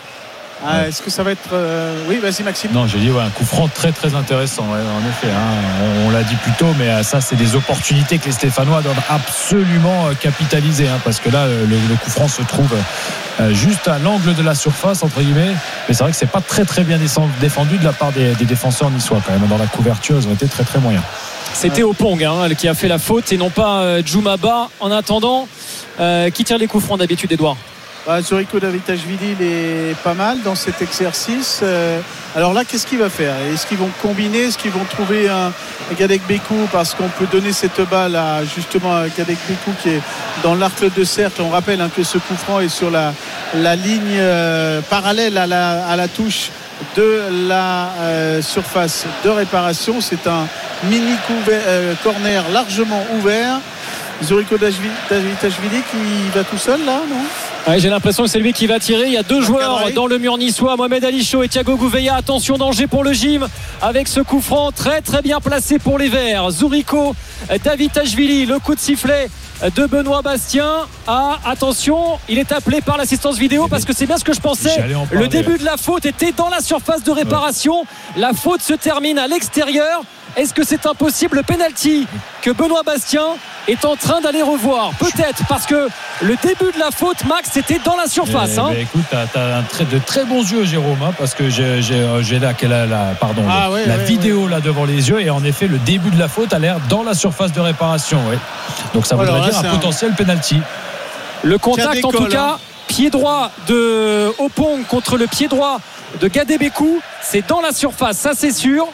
Ah, ouais. Est-ce que ça va être euh... oui, vas-y Maxime. Non, j'ai dit ouais, un coup franc très très intéressant, ouais, en effet, hein. on, on l'a dit plus tôt, mais ça c'est des opportunités que les Stéphanois doivent absolument capitaliser, hein, parce que là le, le coup franc se trouve euh, juste à l'angle de la surface entre guillemets, mais c'est vrai que c'est pas très très bien défendu de la part des, des défenseurs niçois quand même. Dans la couverture ils ont été très très moyens. C'était Opong hein, qui a fait la faute et non pas euh, Djoumaba. En attendant, euh, qui tire les coups francs d'habitude, Edouard? Bah, Zuriko Davitashvili, il est pas mal dans cet exercice. Euh, alors là, qu'est-ce qu'il va faire? Est-ce qu'ils vont combiner? Est-ce qu'ils vont trouver un, un Gadebékou? Parce qu'on peut donner cette balle à justement à Gadebékou qui est dans l'arc de cercle. On rappelle hein, que ce coup franc est sur la, la ligne euh, parallèle à la, à la touche de la euh, surface de réparation. C'est un mini couvert, euh, corner largement ouvert. Zuriko Davitashvili qui va tout seul là, non? Ouais, j'ai l'impression que c'est lui qui va tirer. Il y a deux joueurs dans le mur niçois, Mohamed Ali Chaud et Thiago Gouveia. Attention, danger pour le gym avec ce coup franc très très bien placé pour les Verts. Zuriko Davitashvili, le coup de sifflet de Benoît Bastien. Ah, attention, il est appelé par l'assistance vidéo parce que c'est bien ce que je pensais. Le début de la faute était dans la surface de réparation. La faute se termine à l'extérieur. Est-ce que c'est un possible penalty que Benoît Bastien est en train d'aller revoir? Peut-être, parce que le début de la faute, Max, c'était dans la surface. Eh, hein. écoute, t'as, t'as un trait, de très bons yeux, Jérôme, hein, parce que j'ai, j'ai, j'ai là, la, la, pardon, ah, le, ouais, la ouais, vidéo ouais. là devant les yeux, et en effet, le début de la faute a l'air dans la surface de réparation. Ouais. Donc ça voudrait Alors, là, dire un potentiel un... penalty. Le contact, en tout cas, hein. pied droit de Opong contre le pied droit de Gadebékou, c'est dans la surface, ça c'est sûr.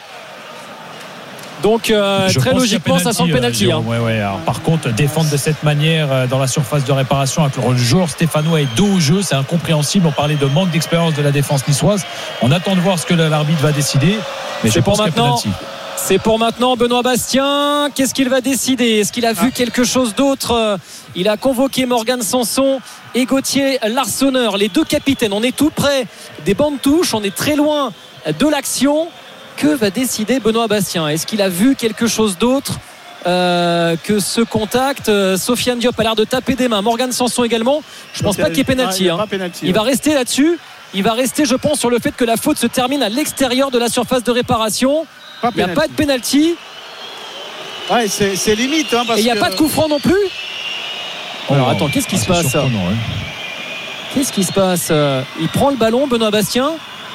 Donc euh, très logiquement ça sent le penalty. Euh, hein. ouais, ouais. Alors, par contre, défendre de cette manière euh, dans la surface de réparation avec le joueur stéphanois est dos au jeu, c'est incompréhensible. On parlait de manque d'expérience de la défense niçoise. On attend de voir ce que l'arbitre va décider. Mais c'est je pour pense maintenant. C'est pour maintenant Benoît Bastien. Qu'est-ce qu'il va décider? Est-ce qu'il a vu ah. quelque chose d'autre? Il a convoqué Morgan Sanson et Gauthier Larsonneur, les deux capitaines. On est tout près des bancs de touche, on est très loin de l'action. Que va décider Benoît Bastien? Est-ce qu'il a vu quelque chose d'autre euh, que ce contact? euh, Sofiane Diop a l'air de taper des mains, Morgan Sanson également. Je ne pense pas qu'il y ait pénalty. Ah, hein. pénalty il ouais. va rester là-dessus. Il va rester, je pense, sur le fait que la faute se termine à l'extérieur de la surface de réparation. Pas il n'y a pas de pénalty. Ouais, c'est, c'est limite. Hein, parce Et il n'y a que... pas de coup franc non plus. Oh, Alors attends, qu'est-ce qui ah, se passe hein. Qu'est-ce qui se passe? Il prend le ballon, Benoît Bastien.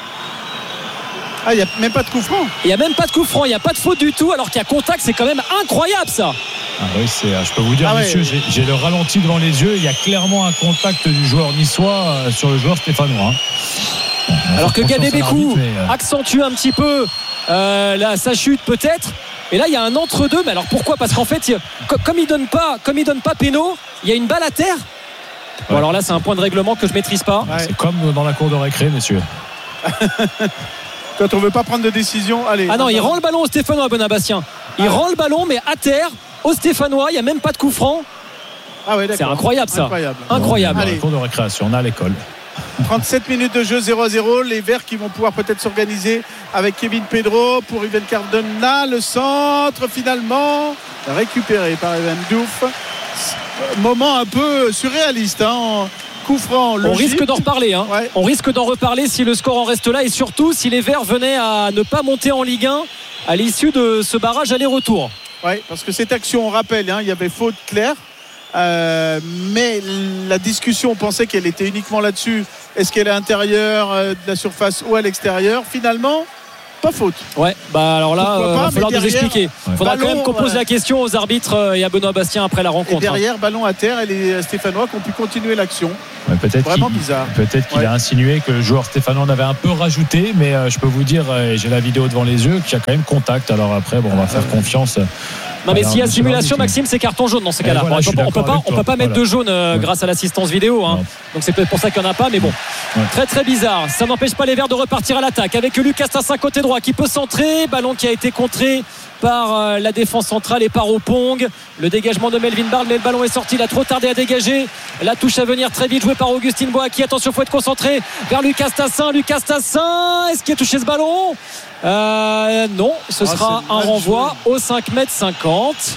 Ah, il n'y a même pas de coup franc. Il n'y a même pas de coup franc, il n'y a pas de faute du tout, alors qu'il y a contact. C'est quand même incroyable ça. Ah oui, c'est, je peux vous dire, ah monsieur, ouais. j'ai, j'ai le ralenti devant les yeux. Il y a clairement un contact du joueur niçois sur le joueur stéphanois. Bon, alors que Gadebékou mais... accentue un petit peu euh, là, sa chute peut-être. Et là, il y a un entre-deux. Mais alors pourquoi? Parce qu'en fait, il, comme il ne donne pas, comme il donne pas péno, il y a une balle à terre. Ouais. Bon, alors là, c'est un point de règlement que je ne maîtrise pas. Ouais. C'est comme dans la cour de récré, messieurs. Quand on ne veut pas prendre de décision, allez. Ah non, il rend le ballon au Stéphanois, Benoît Bastien. Il ah. rend le ballon, mais à terre, au Stéphanois. Il n'y a même pas de coup franc. Ah ouais, c'est incroyable ça. Incroyable. incroyable. Dans la cour de récréation, on a à l'école. trente-sept minutes de jeu, zéro à zéro. Les Verts qui vont pouvoir peut-être s'organiser avec Kevin Pedro pour Ivan Cardona. Le centre finalement récupéré par Evan Diouf. Moment un peu surréaliste. Hein. Coup franc, on risque d'en reparler. Hein. Ouais. On risque d'en reparler si le score en reste là et surtout si les Verts venaient à ne pas monter en Ligue un à l'issue de ce barrage aller-retour. Oui, parce que cette action, on rappelle, hein, il y avait faute claire. Euh, mais la discussion, on pensait qu'elle était uniquement là-dessus. Est-ce qu'elle est à l'intérieur de la surface ou à l'extérieur? Finalement, pas faute. Ouais, bah alors là, il euh, va falloir nous expliquer. Il ouais. faudra ballon, quand même qu'on pose euh, la question aux arbitres et à Benoît Bastien après la rencontre. Et derrière, hein. ballon à terre, et les Stéphanois qui ont pu continuer l'action. Ouais, peut-être Vraiment qu'il, bizarre. Peut-être qu'il ouais. a insinué que le joueur stéphanois en avait un peu rajouté, mais euh, je peux vous dire, euh, j'ai la vidéo devant les yeux, qu'il y a quand même contact. Alors après, bon, on va ah, faire ouais. confiance. Non mais s'il y a simulation, Maxime, c'est carton jaune dans ces cas-là. Voilà, on, peut, on peut pas, on peut pas mettre voilà. de jaune euh, ouais. grâce à l'assistance vidéo. Hein. Donc c'est peut-être pour ça qu'il n'y en a pas, mais bon. Ouais. Très très bizarre. Ça n'empêche pas les Verts de repartir à l'attaque avec Lucas Tassin côté droit qui peut centrer. Ballon qui a été contré par euh, la défense centrale et par Opong. Le dégagement de Melvin Barle, mais le ballon est sorti. Il a trop tardé à dégager. La touche à venir très vite jouée par Augustine Boaki. Attention, faut être concentré vers Lucas Tassin. Lucas Tassin, est-ce qu'il a touché ce ballon? Euh, non, ce ah, sera un renvoi joué. Au cinq mètres cinquante.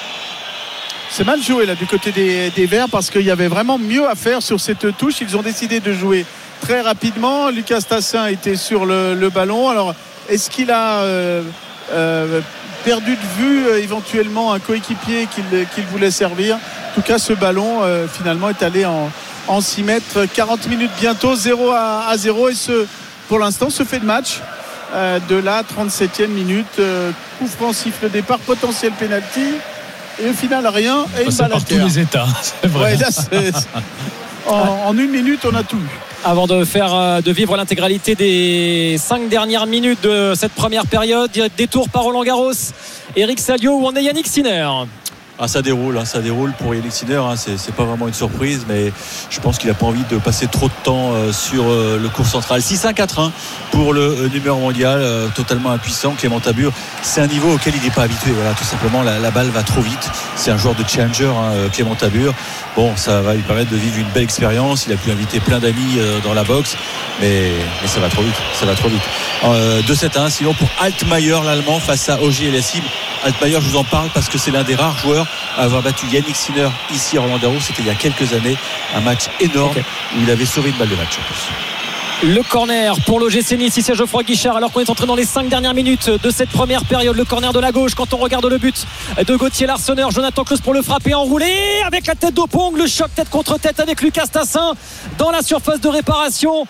C'est mal joué là du côté des, des Verts parce qu'il y avait vraiment mieux à faire sur cette touche. Ils ont décidé de jouer très rapidement. Lucas Tassin était sur le, le ballon. Alors, est-ce qu'il a euh, euh, perdu de vue euh, éventuellement un coéquipier qu'il, qu'il voulait servir? En tout cas, ce ballon euh, finalement est allé en, en six mètres. quarante minutes bientôt, zéro à zéro. Et ce, pour l'instant, ce fait de match. Euh, de la trente-septième minute, euh, coup franc, siffle départ, potentiel penalty, et au final rien, et une balle à terre. Tous les états, c'est vrai. Ouais, là, c'est, c'est... En, en une minute, on a tout eu. Avant de faire de vivre l'intégralité des cinq dernières minutes de cette première période, détour par Roland Garros, Eric Salio, où on est Yannick Sinner. Ah, ça déroule, hein, ça déroule pour Yannick Sinner, hein, c'est, c'est pas vraiment une surprise, mais je pense qu'il a pas envie de passer trop de temps euh, sur euh, le court central. six un quatre un pour le euh, numéro mondial, euh, totalement impuissant. Clément Tabure, c'est un niveau auquel il n'est pas habitué. Voilà, tout simplement, la, la balle va trop vite. C'est un joueur de challenger, hein, Clément Tabure. Bon, ça va lui permettre de vivre une belle expérience. Il a pu inviter plein d'amis euh, dans la boxe, mais, mais ça va trop vite, ça va trop vite. Euh, deux sept un, sinon pour Altmaier, l'Allemand, face à Ogier Elassim. Altmaier, je vous en parle parce que c'est l'un des rares joueurs à avoir battu Yannick Sinner ici à Roland Garros. C'était il y a quelques années, un match énorme okay. où il avait sauvé une balle de match en plus. Le corner pour l'O G C Nice, ici à Geoffroy Guichard, alors qu'on est entré dans les cinq dernières minutes de cette première période. Le corner de la gauche, quand on regarde le but de Gauthier Larsonneur, Jonathan Claus pour le frapper enroulé avec la tête d'Opong, le choc tête contre tête avec Lucas Tassin dans la surface de réparation,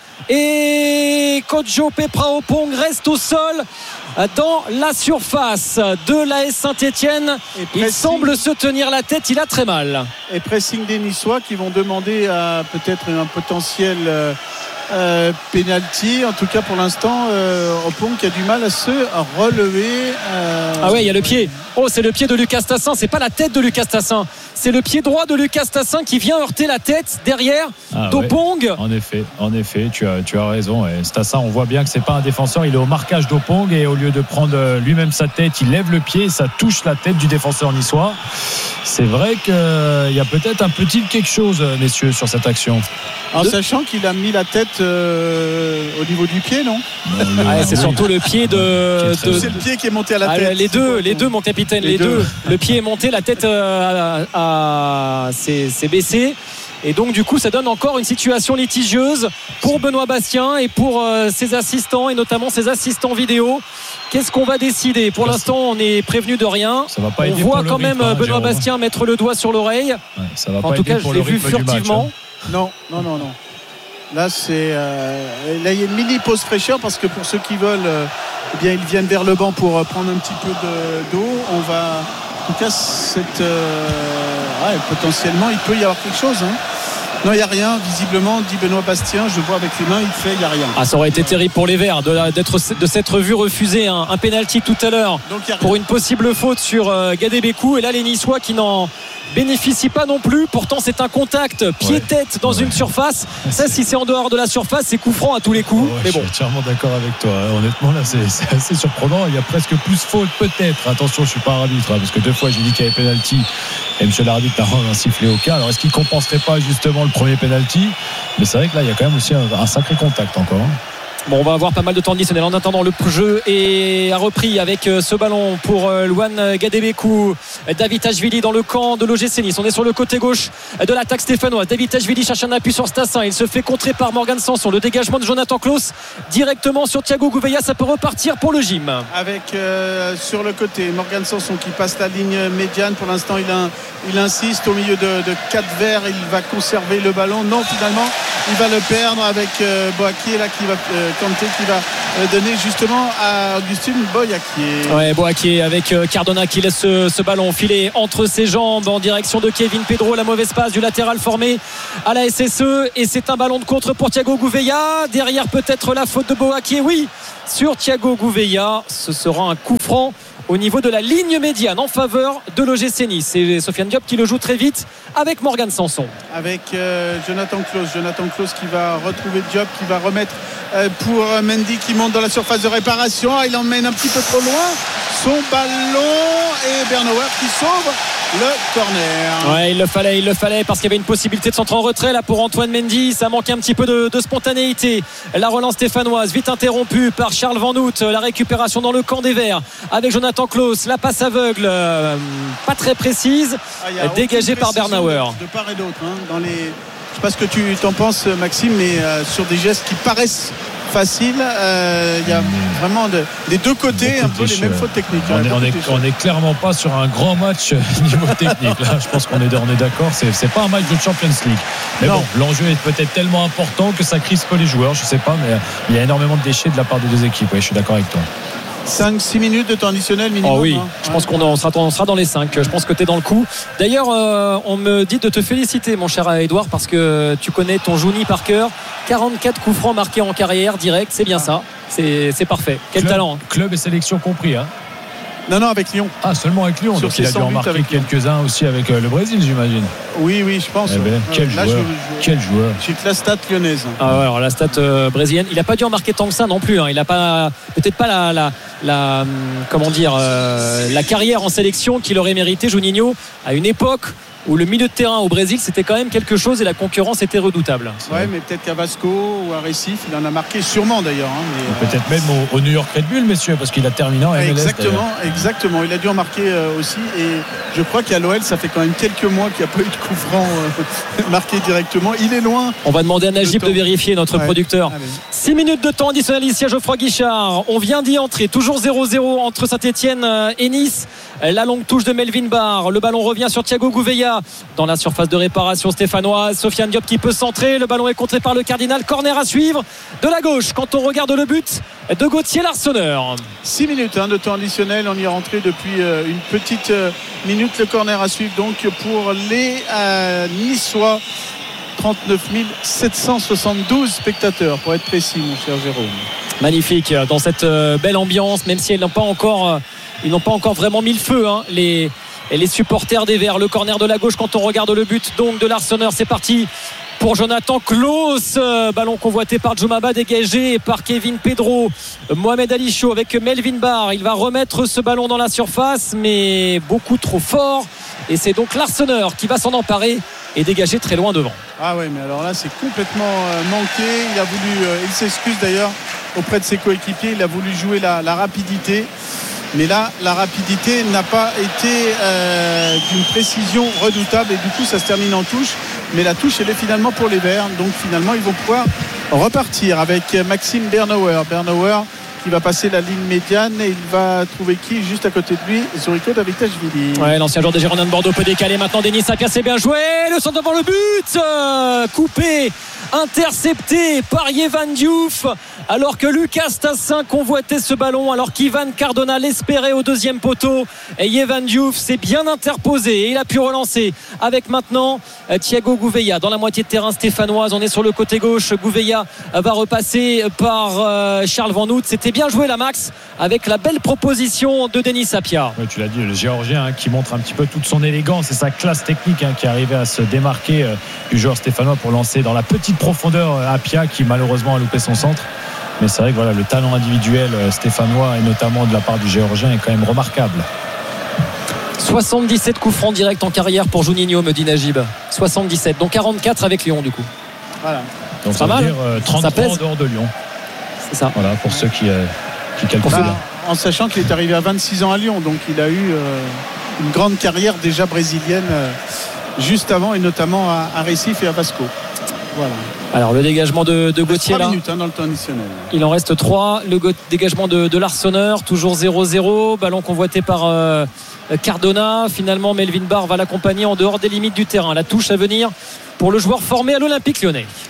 et Kodjo Pepra Opong reste au sol dans la surface de l'A S Saint-Etienne. Il semble se tenir la tête, il a très mal. Et pressing des Niçois qui vont demander à peut-être un potentiel euh, euh, penalty. En tout cas pour l'instant, euh, Opong qui a du mal à se relever. Euh... Ah ouais, il y a le pied. Oh, c'est le pied de Lucas Tassin, c'est pas la tête de Lucas Tassin. C'est le pied droit de Lucas Tassin qui vient heurter la tête derrière ah, d'Opong. Ouais. En effet, en effet, tu as, tu as raison. Et Tassin, on voit bien que c'est pas un défenseur. Il est au marquage d'Opong et au lieu de prendre lui-même sa tête, il lève le pied et ça touche la tête du défenseur niçois. C'est vrai qu'il y a peut-être un petit quelque chose, messieurs, sur cette action. En de... sachant qu'il a mis la tête euh, au niveau du pied, non, non le... ah, c'est surtout le pied de. de... C'est le pied qui est monté à la tête. Ah, les deux, les deux, mon capitaine, les, les deux. deux. Le pied est monté, la tête euh, a, a, s'est, s'est baissée. Et donc du coup ça donne encore une situation litigieuse pour Benoît Bastien et pour euh, ses assistants, et notamment ses assistants vidéo. Qu'est-ce qu'on va décider? Pour l'instant on est prévenu de rien. Ça va pas on voit quand même rythme, Benoît Jérôme. Bastien mettre le doigt sur l'oreille. Ouais, ça va en pas tout cas je l'ai vu furtivement. Match, hein. Non, non, non, non. Là c'est euh, là il y a une mini pause fraîcheur parce que pour ceux qui veulent euh, eh bien ils viennent vers le banc pour euh, prendre un petit peu de, d'eau. On va en tout cas cette, euh, ouais, potentiellement il peut y avoir quelque chose, hein. Non, il n'y a rien, visiblement, dit Benoît Bastien. Je vois avec les mains, il fait, il n'y a rien. Ah, ça aurait été terrible pour les Verts de, d'être, de s'être vu refuser un, un pénalty tout à l'heure pour une possible faute sur euh, Gadebékou. Et là, les Niçois qui n'en bénéficient pas non plus. Pourtant, c'est un contact pied-tête dans ouais. une surface. Ça, si c'est en dehors de la surface, c'est coup franc à tous les coups. Ouais, mais bon. Je suis entièrement d'accord avec toi. Honnêtement, là, c'est, c'est assez surprenant. Il y a presque plus faute, peut-être. Attention, je ne suis pas arbitre, hein, parce que deux fois, j'ai dit qu'il y avait pénalty. Et M. l'arbitre n'a sifflé aucun. Alors, est-ce qu'il ne compenserait pas justement le premier pénalty? Mais c'est vrai que là, il y a quand même aussi un, un sacré contact encore. Bon, on va avoir pas mal de temps additionnel. En attendant, le jeu est repris avec ce ballon pour Louane Gadebékou. David Tachvili dans le camp de l'O G C Nice. On est sur le côté gauche de l'attaque stéphanoise. David Tachvili cherche un appui sur Stassin. Il se fait contrer par Morgan Sanson. Le dégagement de Jonathan Claus directement sur Thiago Gouveia. Ça peut repartir pour le gym. Avec euh, sur le côté Morgan Sanson qui passe la ligne médiane. Pour l'instant, il, a, il insiste au milieu de, de quatre verts. Il va conserver le ballon. Non, finalement, il va le perdre avec euh, Boakier là qui va. Euh, Kanté qui va donner justement à Augustine Boyakier. Ouais, Boyakier avec Cardona qui laisse ce, ce ballon filer entre ses jambes en direction de Kevin Pedro. La mauvaise passe du latéral formé à la S S E et c'est un ballon de contre pour Thiago Gouveia. Derrière peut-être la faute de Boyakier, oui, sur Thiago Gouveia. Ce sera un coup franc au niveau de la ligne médiane en faveur de l'O G C Nice. C'est Sofiane Diop qui le joue très vite avec Morgan Sanson. Avec euh, Jonathan Klaus. Jonathan Klaus qui va retrouver Diop, qui va remettre euh, pour Mendy qui monte dans la surface de réparation. Il emmène un petit peu trop loin son ballon et Bernauer qui sauve le corner. Ouais, il le fallait, il le fallait parce qu'il y avait une possibilité de centre en retrait là pour Antoine Mendy. Ça manquait un petit peu de, de spontanéité. La relance stéphanoise vite interrompue par Charles Van Hout. La récupération dans le camp des Verts avec Jonathan Klaus. La passe aveugle, euh, pas très précise, ah, dégagée par Bernauer. De, de part et d'autre. Hein, dans les... Je ne sais pas ce que tu t'en penses, Maxime, mais euh, sur des gestes qui paraissent facile, il euh, y a vraiment de, des deux côtés un peu les mêmes fautes techniques. On est, on, est, on est clairement pas sur un grand match niveau technique. Là, je pense qu'on est, on est d'accord. C'est, c'est pas un match de Champions League. Mais non. Bon, l'enjeu est peut-être tellement important que ça crispe les joueurs. Je sais pas, mais il y a énormément de déchets de la part des deux équipes. Oui, je suis d'accord avec toi. cinq six minutes de temps additionnel minimum. Oh oui, hein. Je pense qu'on en sera, on sera dans les cinq. Je pense que tu es dans le coup. D'ailleurs, euh, on me dit de te féliciter, mon cher Edouard, parce que tu connais ton Jouni par cœur. quarante-quatre coups francs marqués en carrière direct, c'est bien ah. ça. C'est, c'est parfait. Quel club, talent. Hein. Club et sélection compris. Hein. Non, non, avec Lyon. Ah, seulement avec Lyon. Sur donc il a dû en marquer quelques-uns aussi avec euh, le Brésil, j'imagine. Oui, oui, je pense. Eh ben, quel, Là, joueur. Je, je, quel joueur. J'ai que la stat lyonnaise. Ah ouais, alors la stat euh, brésilienne. Il n'a pas dû en marquer tant que ça non plus. Hein. Il n'a pas, peut-être pas la, la, la comment dire, euh, la carrière en sélection qu'il aurait mérité, Juninho, à une époque où le milieu de terrain au Brésil c'était quand même quelque chose et la concurrence était redoutable. Ouais, mais peut-être qu'à Vasco ou à Recife il en a marqué sûrement d'ailleurs. Hein, mais peut-être euh... même au, au New York Red Bull, messieurs, parce qu'il a terminé en M L S. Exactement, d'ailleurs. exactement. Il a dû en marquer euh, aussi et je crois qu'à l'O L ça fait quand même quelques mois qu'il n'y a pas eu de coup franc euh, marqué directement. Il est loin. On va demander à Najib de vérifier, notre ouais. producteur. six minutes de temps additionnel ici à Geoffroy Guichard. On vient d'y entrer, toujours zéro zéro entre Saint-Etienne et Nice. La longue touche de Melvin Barr. Le ballon revient sur Thiago Gouveia dans la surface de réparation stéphanoise. Sofiane Diop qui peut centrer. Le ballon est contré par le Cardinal. Corner à suivre de la gauche quand on regarde le but de Gauthier Larsonneur. six minutes hein, de temps additionnel. On y est rentré depuis euh, une petite euh, minute. Le corner à suivre donc pour les euh, Niçois. trente-neuf mille sept cent soixante-douze spectateurs pour être précis, mon cher Jérôme. Magnifique dans cette euh, belle ambiance, même si elles n'ont pas encore euh, ils n'ont pas encore vraiment mis le feu hein, les, les supporters des Verts. Le corner de la gauche quand on regarde le but donc de Larsonneur. C'est parti pour Jonathan Klaus, ballon convoité par Djoumaba, dégagé par Kevin Pedro. Mohamed Ali Chaud avec Melvin Barr, il va remettre ce ballon dans la surface mais beaucoup trop fort et c'est donc Larsonneur qui va s'en emparer et dégager très loin devant. Ah ouais, mais alors là c'est complètement euh, manqué. Il a voulu euh, il s'excuse d'ailleurs auprès de ses coéquipiers, il a voulu jouer la, la rapidité. Mais là, la rapidité n'a pas été euh, d'une précision redoutable et du coup, ça se termine en touche. Mais la touche, elle est finalement pour les Verts. Donc finalement, ils vont pouvoir repartir avec Maxime Bernauer. Bernauer qui va passer la ligne médiane et il va trouver qui juste à côté de lui, Zoriko Davitashvili. Ouais, l'ancien joueur des Girondins de Bordeaux peut décaler maintenant. Denis Sapia, c'est bien joué. Le centre devant le but, euh, coupé, intercepté par Yvan Diouf. Alors que Lucas Tassin convoitait ce ballon, alors qu'Ivan Cardona l'espérait au deuxième poteau. Et Yvan Diouf s'est bien interposé et il a pu relancer avec maintenant Thiago Gouveia dans la moitié de terrain stéphanoise. On est sur le côté gauche. Gouveia va repasser par Charles Van Hout. C'était bien joué là, Max, avec la belle proposition de Denis Sapia. Oui, tu l'as dit, le Géorgien hein, qui montre un petit peu toute son élégance et sa classe technique hein, qui arrivait à se démarquer euh, du joueur stéphanois pour lancer dans la petite profondeur euh, Apia qui malheureusement a loupé son centre. Mais c'est vrai que voilà, le talent individuel euh, stéphanois et notamment de la part du Géorgien est quand même remarquable. soixante-dix-sept coups francs directs en carrière pour Juninho, me dit Najib. soixante-dix-sept, donc quarante-quatre avec Lyon du coup. Voilà. Donc ça, ça veut dire euh, trente-trois en dehors de Lyon. C'est ça. Voilà, pour ceux qui, euh, qui calculent. Bah, en sachant qu'il est arrivé à vingt-six ans à Lyon, donc il a eu euh, une grande carrière déjà brésilienne euh, juste avant et notamment à, à Recife et à Vasco. Voilà. Alors le dégagement de, de Gauthier là. minutes hein, dans le temps additionnel. Il en reste trois. Le go- dégagement de, de Larsonneur, toujours zéro zéro. Ballon convoité par euh, Cardona. Finalement, Melvin Barr va l'accompagner en dehors des limites du terrain. La touche à venir pour le joueur formé à l'Olympique Lyonnais.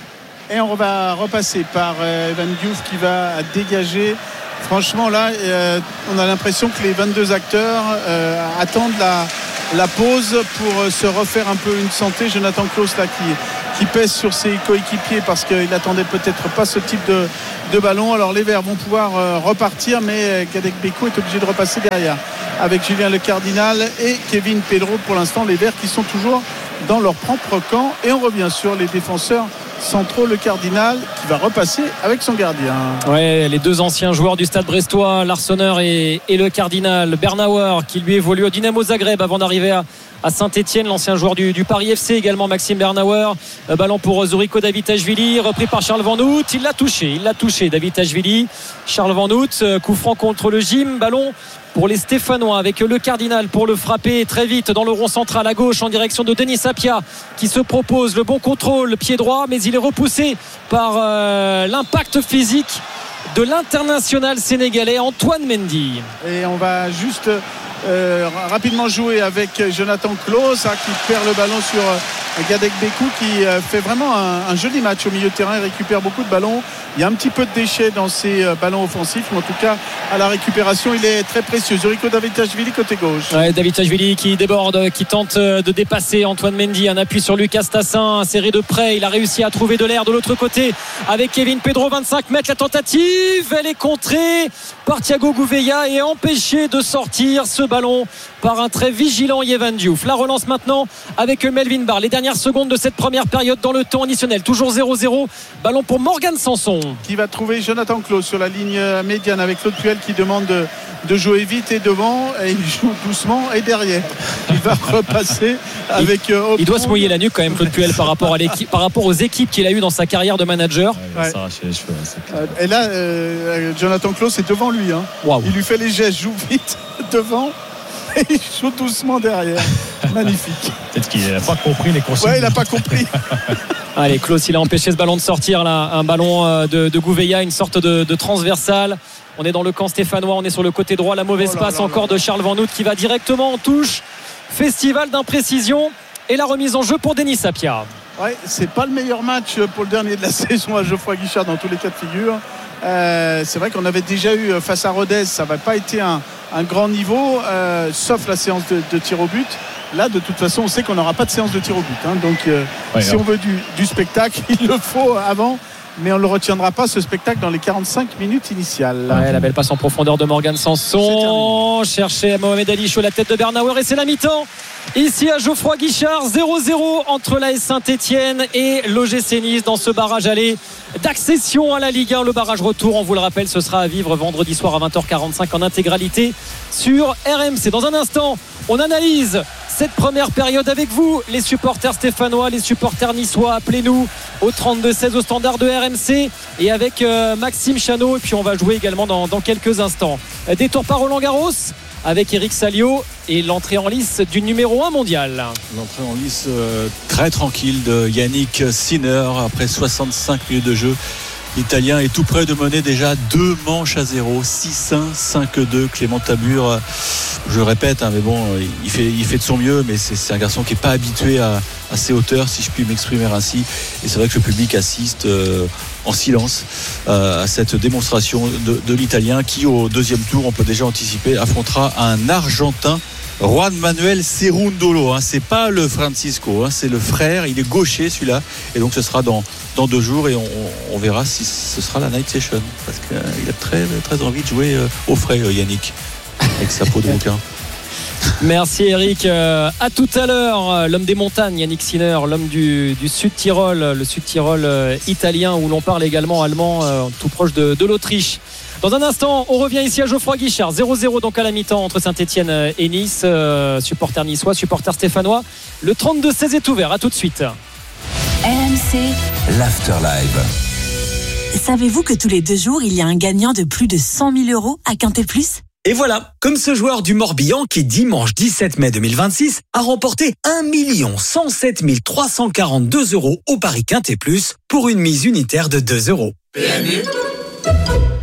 Et on va repasser par euh, Evan Diouf qui va dégager. Franchement, là, euh, on a l'impression que les vingt-deux acteurs euh, attendent la, la pause pour euh, se refaire un peu une santé. Jonathan Klaus, là, qui, qui pèse sur ses coéquipiers parce qu'il attendait peut-être pas ce type de, de ballon. Alors, les Verts vont pouvoir euh, repartir, mais euh, Gadec Beko est obligé de repasser derrière avec Julien Le Cardinal et Kevin Pedro. Pour l'instant, les Verts qui sont toujours dans leur propre camp. Et on revient sur les défenseurs centraux, Le Cardinal qui va repasser avec son gardien. Ouais, les deux anciens joueurs du Stade brestois, Larsonneur et, et Le Cardinal. Bernauer qui lui évolue au Dynamo Zagreb avant d'arriver à, à Saint-Etienne, l'ancien joueur du, du Paris F C également, Maxime Bernauer. Euh, ballon pour Zoriko Davitashvili, repris par Charles Van Hout. Il l'a touché, il l'a touché Davitashvili. Charles Van Hout, euh, coup franc contre le gym, ballon pour les Stéphanois avec Le Cardinal pour le frapper très vite dans le rond central à gauche en direction de Denis Sapia qui se propose le bon contrôle, pied droit, mais il est repoussé par euh, l'impact physique de l'international sénégalais Antoine Mendy. Et on va juste euh, rapidement jouer avec Jonathan Klaus hein, qui perd le ballon sur euh, Gadec Beko qui euh, fait vraiment un, un joli match au milieu de terrain. Il récupère beaucoup de ballons. Il y a un petit peu de déchets dans ses euh, ballons offensifs, mais en tout cas à la récupération il est très précieux. Zoriko Davitashvili côté gauche. Ouais, Davitashvili qui déborde, qui tente de dépasser Antoine Mendy, un appui sur Lucas Tassin, serré de près, il a réussi à trouver de l'air de l'autre côté avec Kevin Pedro, vingt-cinq mètres, la tentative elle est contrée par Thiago Gouveia et empêché de sortir ce ballon par un très vigilant Evan Diouf. La relance maintenant avec Melvin Barr, les dernières secondes de cette première période dans le temps additionnel, toujours zéro zéro, ballon pour Morgan Sanson qui va trouver Jonathan Klaus sur la ligne médiane avec Claude Puel qui demande de, de jouer vite et devant, et il joue doucement et derrière il va repasser avec il, euh, il doit se mouiller la nuque quand même Claude Puel par rapport à l'équipe, par rapport aux équipes qu'il a eues dans sa carrière de manager. Ouais, ouais. S'arracher les cheveux, ouais, et là euh, Jonathan Klaus est devant lui hein. Wow. Il lui fait les gestes, joue vite devant et il joue doucement derrière. Magnifique. Peut-être qu'il n'a pas compris les consignes. Ouais, il n'a pas compris. Allez, Klaus, il a empêché ce ballon de sortir là, un ballon de, de Gouveia, une sorte de, de transversale. On est dans le camp stéphanois, on est sur le côté droit, la mauvaise oh là passe là encore là. de Charles Van Hout qui va directement en touche. Festival d'imprécision et la remise en jeu pour Denis Sapia. Ouais, c'est pas le meilleur match pour le dernier de la saison à Geoffroy Guichard dans tous les cas de figure. Euh, c'est vrai qu'on avait déjà eu face à Rodez, ça n'a pas été un, un grand niveau, euh, sauf la séance de, de tir au but. Là, de toute façon, on sait qu'on n'aura pas de séance de tir au but. Hein, donc, euh, ouais, si ouais. on veut du, du spectacle, il le faut avant. Mais on ne le retiendra pas, ce spectacle, dans les quarante-cinq minutes initiales. Ouais, la belle passe en profondeur de Morgan Sanson. Chercher Mohamed Ali sur la tête de Bernauer. Et c'est la mi-temps. Ici à Geoffroy Guichard, zéro zéro entre l'A S Saint-Etienne et l'O G C Nice dans ce barrage aller d'accession à la Ligue un. Le barrage retour, on vous le rappelle, ce sera à vivre vendredi soir à vingt heures quarante-cinq en intégralité sur R M C. Dans un instant, on analyse cette première période avec vous, les supporters stéphanois, les supporters niçois. Appelez-nous au trente-deux seize au standard de R M C et avec euh, Maxime Chanot. Et puis on va jouer également dans, dans quelques instants. Détour par Roland Garros avec Eric Salio et l'entrée en lice du numéro un mondial. L'entrée en lice euh, très tranquille de Yannick Sinner après soixante-cinq minutes de jeu. L'Italien est tout près de mener déjà deux manches à zéro, six un, cinq deux. Clément Tamur, je répète, hein, mais bon, il fait, il fait de son mieux, mais c'est, c'est un garçon qui n'est pas habitué à, à ces hauteurs, si je puis m'exprimer ainsi. Et c'est vrai que le public assiste euh, en silence euh, à cette démonstration de, de l'Italien qui, au deuxième tour, on peut déjà anticiper, affrontera un Argentin. Juan Manuel Cerundolo, hein, c'est pas le Francisco, hein, c'est le frère, il est gaucher celui-là, et donc ce sera dans, dans deux jours et on, on verra si ce sera la night session, parce qu'il euh, a très, très envie de jouer euh, au frais, euh, Yannick, avec sa peau de bouquin. Merci Eric, euh, à tout à l'heure. L'homme des montagnes, Yannick Sinner, l'homme du, du Sud-Tyrol, le Sud-Tyrol euh, italien, où l'on parle également allemand, euh, tout proche de, de l'Autriche. Dans un instant, on revient ici à Geoffroy Guichard, zéro zéro donc à la mi-temps entre Saint-Etienne et Nice. euh, supporters niçois, supporters stéphanois. Le trente-deux seize est ouvert, à tout de suite. R M C l'Afterlive. Savez-vous que tous les deux jours, il y a un gagnant de plus de cent mille euros à Quintet Plus ? Et voilà, comme ce joueur du Morbihan qui, dimanche dix-sept mai deux mille vingt-six, a remporté un million cent sept mille trois cent quarante-deux euros au Paris Quintet Plus pour une mise unitaire de deux euros. P M U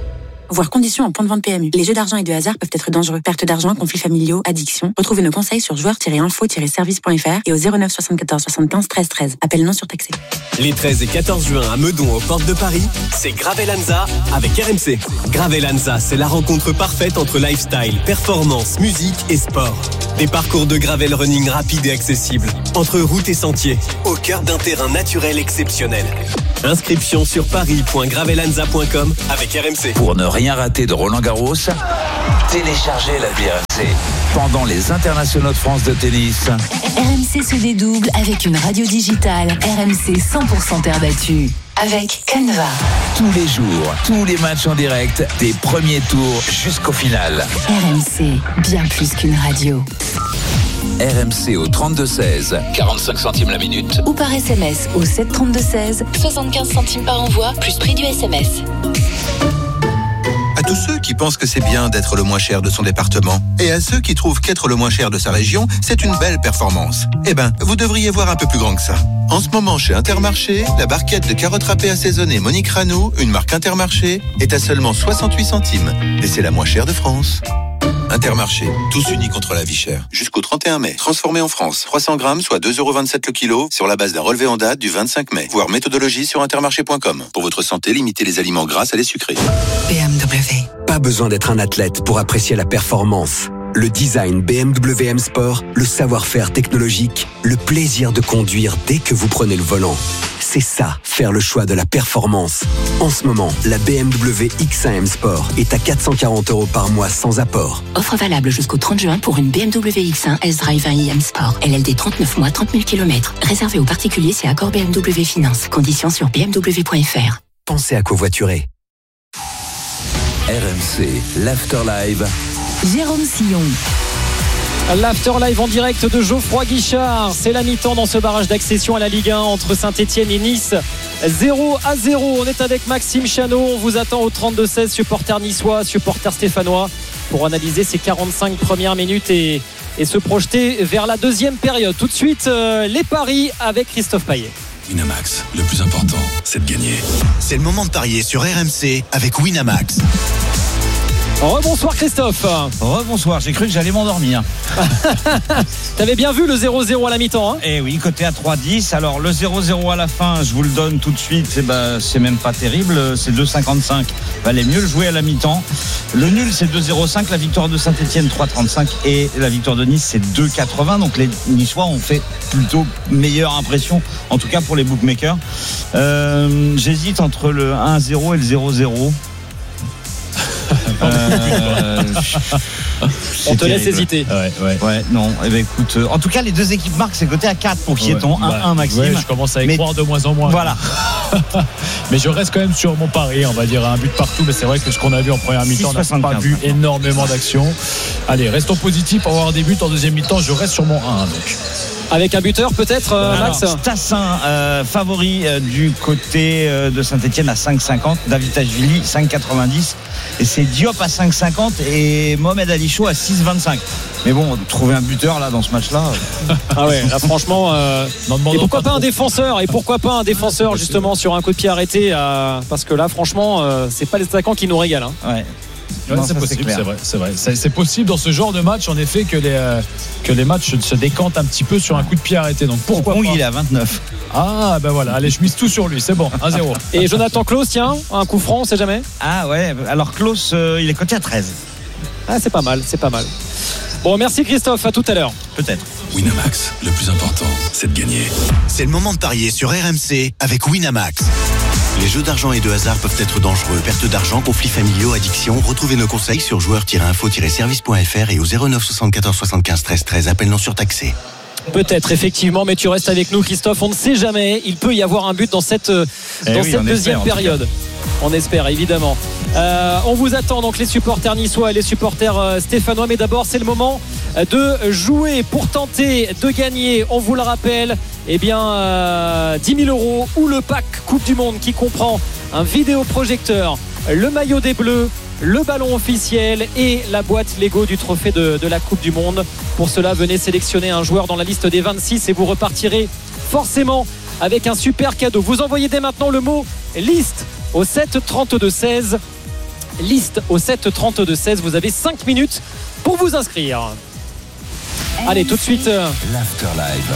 Voir conditions en point de vente P M U. Les jeux d'argent et de hasard peuvent être dangereux. Perte d'argent, conflits familiaux, addiction. Retrouvez nos conseils sur joueurs tiret info tiret service point f r et au zéro neuf soixante-quatorze soixante-quinze treize treize. Appel non surtaxé. Les treize et quatorze juin à Meudon aux portes de Paris, c'est Gravelanza avec R M C. Gravelanza, c'est la rencontre parfaite entre lifestyle, performance, musique et sport. Des parcours de gravel running rapides et accessibles, entre routes et sentiers, au cœur d'un terrain naturel exceptionnel. Inscription sur paris point gravelanza point com avec R M C. Pour ne rien rater de Roland Garros, téléchargez l'appli R M C. Pendant les internationaux de France de tennis, R M C se dédouble avec une radio digitale R M C cent pour cent terre battue. Avec Canva. tous les jours, tous les matchs en direct, des premiers tours jusqu'au final. R M C, bien plus qu'une radio. R M C au trente-deux seize, quarante-cinq centimes la minute. Ou par S M S au sept trente-deux seize, soixante-quinze centimes par envoi, plus prix du S M S. À tous ceux qui pensent que c'est bien d'être le moins cher de son département, et à ceux qui trouvent qu'être le moins cher de sa région, c'est une belle performance. Eh ben, vous devriez voir un peu plus grand que ça. En ce moment, chez Intermarché, la barquette de carottes râpées assaisonnées Monique Rano, une marque Intermarché, est à seulement soixante-huit centimes. Et c'est la moins chère de France. Intermarché, tous unis contre la vie chère. Jusqu'au trente et un mai. Transformé en France. trois cents grammes, soit deux euros vingt-sept le kilo, sur la base d'un relevé en date du vingt-cinq mai. Voir méthodologie sur intermarché point com. Pour votre santé, limitez les aliments gras à les sucrés. B M W. Pas besoin d'être un athlète pour apprécier la performance. Le design B M W M Sport, le savoir-faire technologique, le plaisir de conduire dès que vous prenez le volant. C'est ça, faire le choix de la performance. En ce moment, la B M W X un M Sport est à quatre cent quarante euros par mois sans apport. Offre valable jusqu'au trente juin pour une B M W X un S-Drive un i M Sport. L L D trente-neuf mois, trente mille kilomètres. Réservé aux particuliers, c'est accord B M W Finance. Conditions sur b m w point f r. Pensez à covoiturer. R M C, l'Afterlive. Jérôme Sillon. L'Afterlive en direct de Geoffroy Guichard. C'est la mi-temps dans ce barrage d'accession à la Ligue un entre Saint-Etienne et Nice. zéro à zéro. On est avec Maxime Chanot. On vous attend au trente-deux seize, supporter niçois, supporter stéphanois, pour analyser ces quarante-cinq premières minutes et, et se projeter vers la deuxième période. Tout de suite, euh, les paris avec Christophe Payet. Winamax, le plus important, c'est de gagner. C'est le moment de parier sur R M C avec Winamax. Rebonsoir Christophe. Rebonsoir, j'ai cru que j'allais m'endormir. T'avais bien vu le zéro zéro à la mi-temps, hein? Eh oui, côté à trois dix. Alors le zéro zéro à la fin, je vous le donne tout de suite, c'est, bah, c'est même pas terrible, c'est deux cinquante-cinq. Valait mieux le jouer à la mi-temps. Le nul c'est deux zéro cinq, la victoire de Saint-Etienne trois trente-cinq et la victoire de Nice c'est deux quatre-vingts. Donc les Niçois ont fait plutôt meilleure impression, en tout cas pour les bookmakers. Euh, j'hésite entre le un zéro et le zéro zéro. Euh, on te laisse hésiter. Ouais, ouais. ouais non. Eh ben, écoute, euh, en tout cas, les deux équipes marquent, c'est côté à quatre pour qu'il y ait ton un un, Maxime. Ouais, je commence à y mais... croire de moins en moins. Voilà. Mais je reste quand même sur mon pari, on va dire un but partout. Mais c'est vrai que ce qu'on a vu en première mi-temps, on n'a pas vu énormément d'actions. Allez, restons positifs pour avoir des buts en deuxième mi-temps. Je reste sur mon un donc. Avec un buteur peut-être, euh, Max. Stassin, euh, favori euh, du côté euh, de Saint-Etienne à cinq cinquante, David Tachvili cinq quatre-vingt-dix et c'est Diop à cinq cinquante et Mohamed Ali Chaud à six vingt-cinq. Mais bon, trouver un buteur là dans ce match-là. Ah ouais, là franchement. Euh... Et pourquoi pas, pas un défenseur Et pourquoi pas un défenseur justement sur un coup de pied arrêté euh, parce que là franchement, euh, c'est pas les attaquants qui nous régalent. Hein. Ouais. Ouais, non, c'est ça, possible, c'est, c'est vrai, c'est vrai. C'est, c'est possible dans ce genre de match, en effet, que les euh, que les matchs se décantent un petit peu sur un coup de pied arrêté. Donc pourquoi Pong, pas. Il est à vingt-neuf. Ah ben voilà, allez, je mise tout sur lui, c'est bon, un zéro. Et Jonathan Klaus, tiens, un coup franc, on sait jamais. Ah ouais, alors Klaus, euh, il est coté à treize. Ah c'est pas mal, c'est pas mal. Bon, merci Christophe, à tout à l'heure. Peut-être. Winamax, le plus important, c'est de gagner. C'est le moment de parier sur R M C avec Winamax. Les jeux d'argent et de hasard peuvent être dangereux. Perte d'argent, conflits familiaux, addiction. Retrouvez nos conseils sur joueurs tiret info tiret service point f r et au zéro neuf soixante-quatorze soixante-quinze treize treize. Appel non surtaxé. Peut-être, effectivement, mais tu restes avec nous, Christophe. On ne sait jamais. Il peut y avoir un but dans cette, dans oui, cette deuxième espère, période. On espère, évidemment. Euh, on vous attend, donc, les supporters niçois et les supporters euh, stéphanois. Mais d'abord, c'est le moment de jouer pour tenter de gagner. On vous le rappelle, eh bien, euh, dix mille euros ou le pack Coupe du Monde qui comprend un vidéoprojecteur, le maillot des Bleus, le ballon officiel et la boîte Lego du trophée de, de la Coupe du Monde. Pour cela, venez sélectionner un joueur dans la liste des vingt-six et vous repartirez forcément avec un super cadeau. Vous envoyez dès maintenant le mot liste au sept trente-deux seize. liste au sept trente-deux seize. Vous avez cinq minutes pour vous inscrire. Allez, tout de suite. L'Afterlife.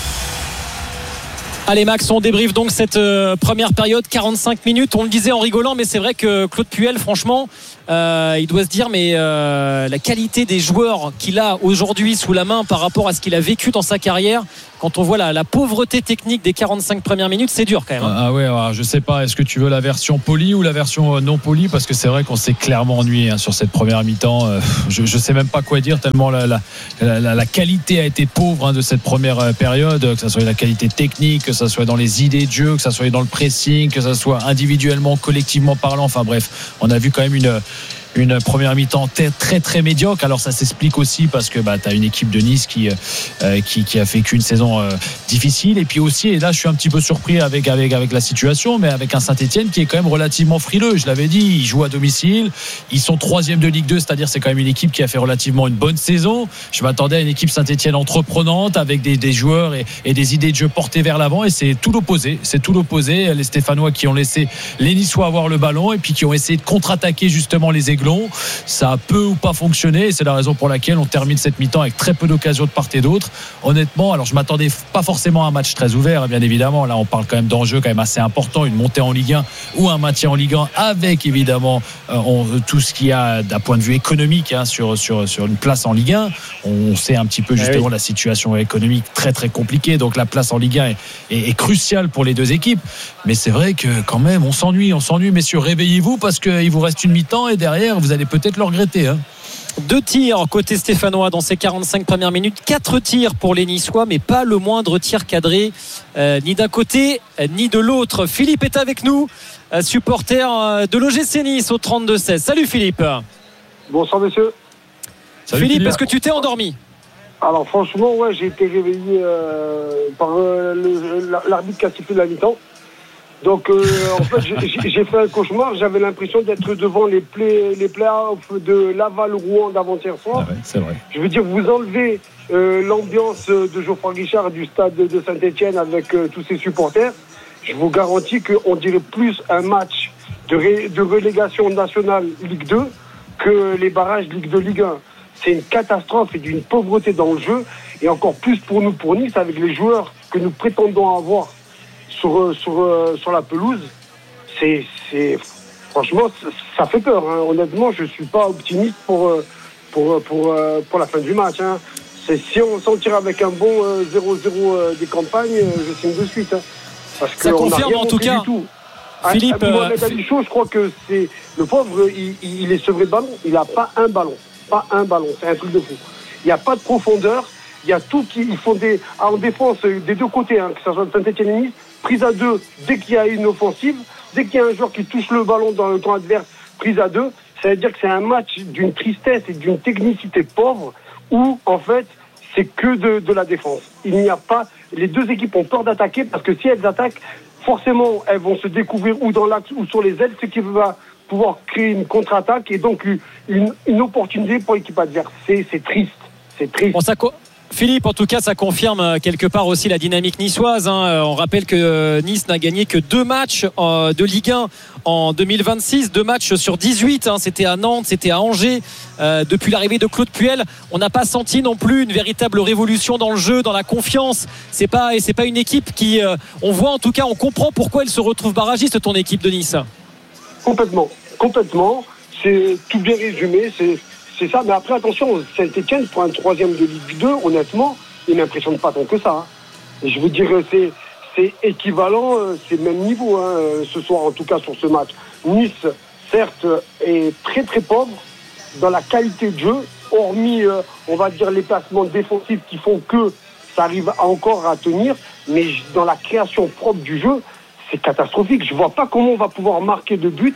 Allez Max, on débriefe donc cette euh, première période, quarante-cinq minutes. On le disait en rigolant, mais c'est vrai que Claude Puel, franchement, euh, il doit se dire, mais euh, la qualité des joueurs qu'il a aujourd'hui sous la main par rapport à ce qu'il a vécu dans sa carrière, quand on voit la, la pauvreté technique des quarante-cinq premières minutes, c'est dur quand même. Hein. Ah ouais, alors, je sais pas, est-ce que tu veux la version polie ou la version non polie, parce que c'est vrai qu'on s'est clairement ennuyé hein, sur cette première mi-temps. Euh, je, je sais même pas quoi dire tellement la, la, la, la, la qualité a été pauvre hein, de cette première période, que ça soit la qualité technique, que ça soit dans les idées de jeu, que ça soit dans le pressing, que ça soit individuellement, collectivement parlant. Enfin bref, on a vu quand même une une première mi-temps très très, très médiocre. Alors ça s'explique aussi parce que bah, tu as une équipe de Nice qui, euh, qui, qui a vécu une saison euh, difficile, et puis aussi, et là je suis un petit peu surpris avec, avec, avec la situation, mais avec un Saint-Etienne qui est quand même relativement frileux. Je l'avais dit, ils jouent à domicile, ils sont troisième de Ligue deux, c'est-à-dire c'est quand même une équipe qui a fait relativement une bonne saison. Je m'attendais à une équipe Saint-Etienne entreprenante avec des, des joueurs et, et des idées de jeu portées vers l'avant, et c'est tout l'opposé, c'est tout l'opposé. Les Stéphanois qui ont laissé les Niçois avoir le ballon et puis qui ont essayé de contre-attaquer justement les Aiglons. Ça a peu ou pas fonctionné, et c'est la raison pour laquelle on termine cette mi-temps avec très peu d'occasions de part et d'autre. Honnêtement, alors je m'attendais pas forcément à un match très ouvert, bien évidemment. Là on parle quand même d'enjeux quand même assez importants, une montée en Ligue un ou un maintien en Ligue un, avec évidemment euh, on, tout ce qu'il y a d'un point de vue économique hein, sur, sur, sur une place en Ligue un. On sait un petit peu justement oui. la situation économique très très compliquée, donc la place en Ligue un est, est, est cruciale pour les deux équipes. Mais c'est vrai que quand même on s'ennuie, on s'ennuie messieurs, réveillez-vous parce qu'il vous reste une mi-temps et derrière vous allez peut-être le regretter hein. Deux tirs côté stéphanois dans ces quarante-cinq premières minutes, quatre tirs pour les Niçois, mais pas le moindre tir cadré euh, ni d'un côté euh, ni de l'autre. Philippe est avec nous, euh, supporter euh, de l'O G C Nice au trente-deux seize. Salut Philippe. Bonsoir messieurs. Salut Philippe, Philippe, est-ce que tu t'es endormi? Alors franchement ouais, j'ai été réveillé euh, par euh, le, l'arbitre qui a sifflé la mi-temps. Donc euh, en fait j'ai, j'ai fait un cauchemar, j'avais l'impression d'être devant les, play, les playoffs de Laval-Rouen d'avant-hier soir. Ah ouais, c'est vrai. Je veux dire, vous enlevez euh, l'ambiance de Geoffroy Guichard du stade de Saint-Etienne avec euh, tous ses supporters. Je vous garantis qu'on dirait plus un match de, ré, de relégation nationale Ligue deux que les barrages Ligue deux, Ligue un. C'est une catastrophe et d'une pauvreté dans le jeu, et encore plus pour nous, pour Nice, avec les joueurs que nous prétendons avoir sur, sur, sur la pelouse. C'est, c'est, franchement, ça fait peur. Hein. Honnêtement, je ne suis pas optimiste pour, pour, pour, pour la fin du match. Hein. C'est, si on s'en tire avec un bon euh, zéro zéro euh, des campagnes, euh, je signe de suite. Hein. Parce que ça confirme en tout cas. Tout. Philippe, à, à Mohamed Ali Chaud, je crois que c'est le pauvre, il, il est sevré de ballon. Il n'a pas un ballon. Pas un ballon. C'est un truc de fou. Il n'y a pas de profondeur. Il y a tout qui. Ils font des. En défense, des deux côtés, hein, que ce soit Saint-Etienne et Nice, prise à deux dès qu'il y a une offensive. Dès qu'il y a un joueur qui touche le ballon dans le camp adverse, prise à deux. Ça veut dire que c'est un match d'une tristesse et d'une technicité pauvre où, en fait, c'est que de, de la défense. Il n'y a pas. Les deux équipes ont peur d'attaquer parce que si elles attaquent, forcément, elles vont se découvrir ou dans l'axe ou sur les ailes, ce qui va pouvoir créer une contre-attaque et donc une, une opportunité pour l'équipe adverse. C'est, c'est triste. C'est triste. Bon, ça co- Philippe, en tout cas, ça confirme quelque part aussi la dynamique niçoise. Hein. On rappelle que Nice n'a gagné que deux matchs de Ligue un en deux mille vingt-six, deux matchs sur dix-huit. Hein. C'était à Nantes, c'était à Angers. Euh, depuis l'arrivée de Claude Puel, on n'a pas senti non plus une véritable révolution dans le jeu, dans la confiance. C'est pas, et c'est pas une équipe qui, euh, on voit en tout cas, on comprend pourquoi elle se retrouve barragiste, ton équipe de Nice. Complètement, complètement. C'est tout bien résumé. C'est C'est ça, mais après attention, Saint-Etienne pour un troisième de Ligue deux, honnêtement, il n'impressionne pas tant que ça. Hein. Et je veux dire, c'est, c'est équivalent, c'est le même niveau hein, ce soir, en tout cas sur ce match. Nice, certes, est très très pauvre dans la qualité de jeu, hormis, euh, on va dire, les placements défensifs qui font que ça arrive encore à tenir, mais dans la création propre du jeu, c'est catastrophique. Je ne vois pas comment on va pouvoir marquer de but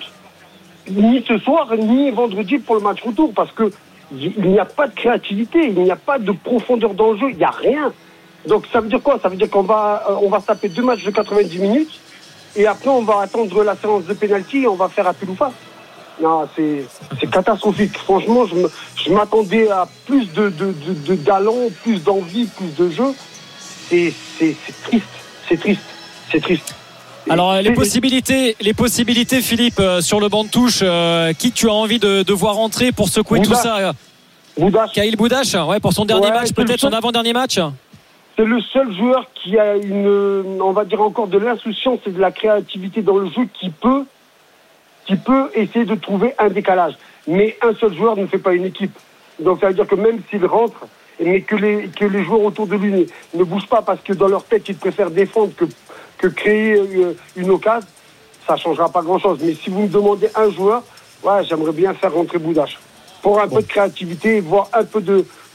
ni ce soir, ni vendredi pour le match retour, parce que il n'y a pas de créativité, il n'y a pas de profondeur dans le jeu, il n'y a rien. Donc ça veut dire quoi? Ça veut dire qu'on va, euh, on va se taper deux matchs de quatre-vingt-dix minutes, et après on va attendre la séance de pénalty et on va faire appel ou face. Non, c'est, c'est catastrophique. Franchement, je, me, je m'attendais à plus de, de, de, de d'allant, plus d'envie, plus de jeu. C'est, c'est, c'est triste, c'est triste, c'est triste. Alors Et les c'est- possibilités, les possibilités, Philippe, euh, sur le banc de touche, euh, qui tu as envie de, de voir entrer pour secouer Boudache. tout ça euh, Boudache. Kyle Boudache, ouais, pour son dernier Ouais, match, c'est le peut-être seul- son avant-dernier match. C'est le seul joueur qui a une, on va dire encore de l'insouciance et de la créativité dans le jeu qui peut, qui peut essayer de trouver un décalage. Mais un seul joueur ne fait pas une équipe. Donc ça veut dire que même s'il rentre, mais que les, que les joueurs autour de lui ne, ne bougent pas parce que dans leur tête, ils préfèrent défendre que, que créer euh, une occasion, ça ne changera pas grand-chose. Mais si vous me demandez un joueur, ouais, j'aimerais bien faire rentrer Boudache. Pour un peu de créativité, voir un peu de,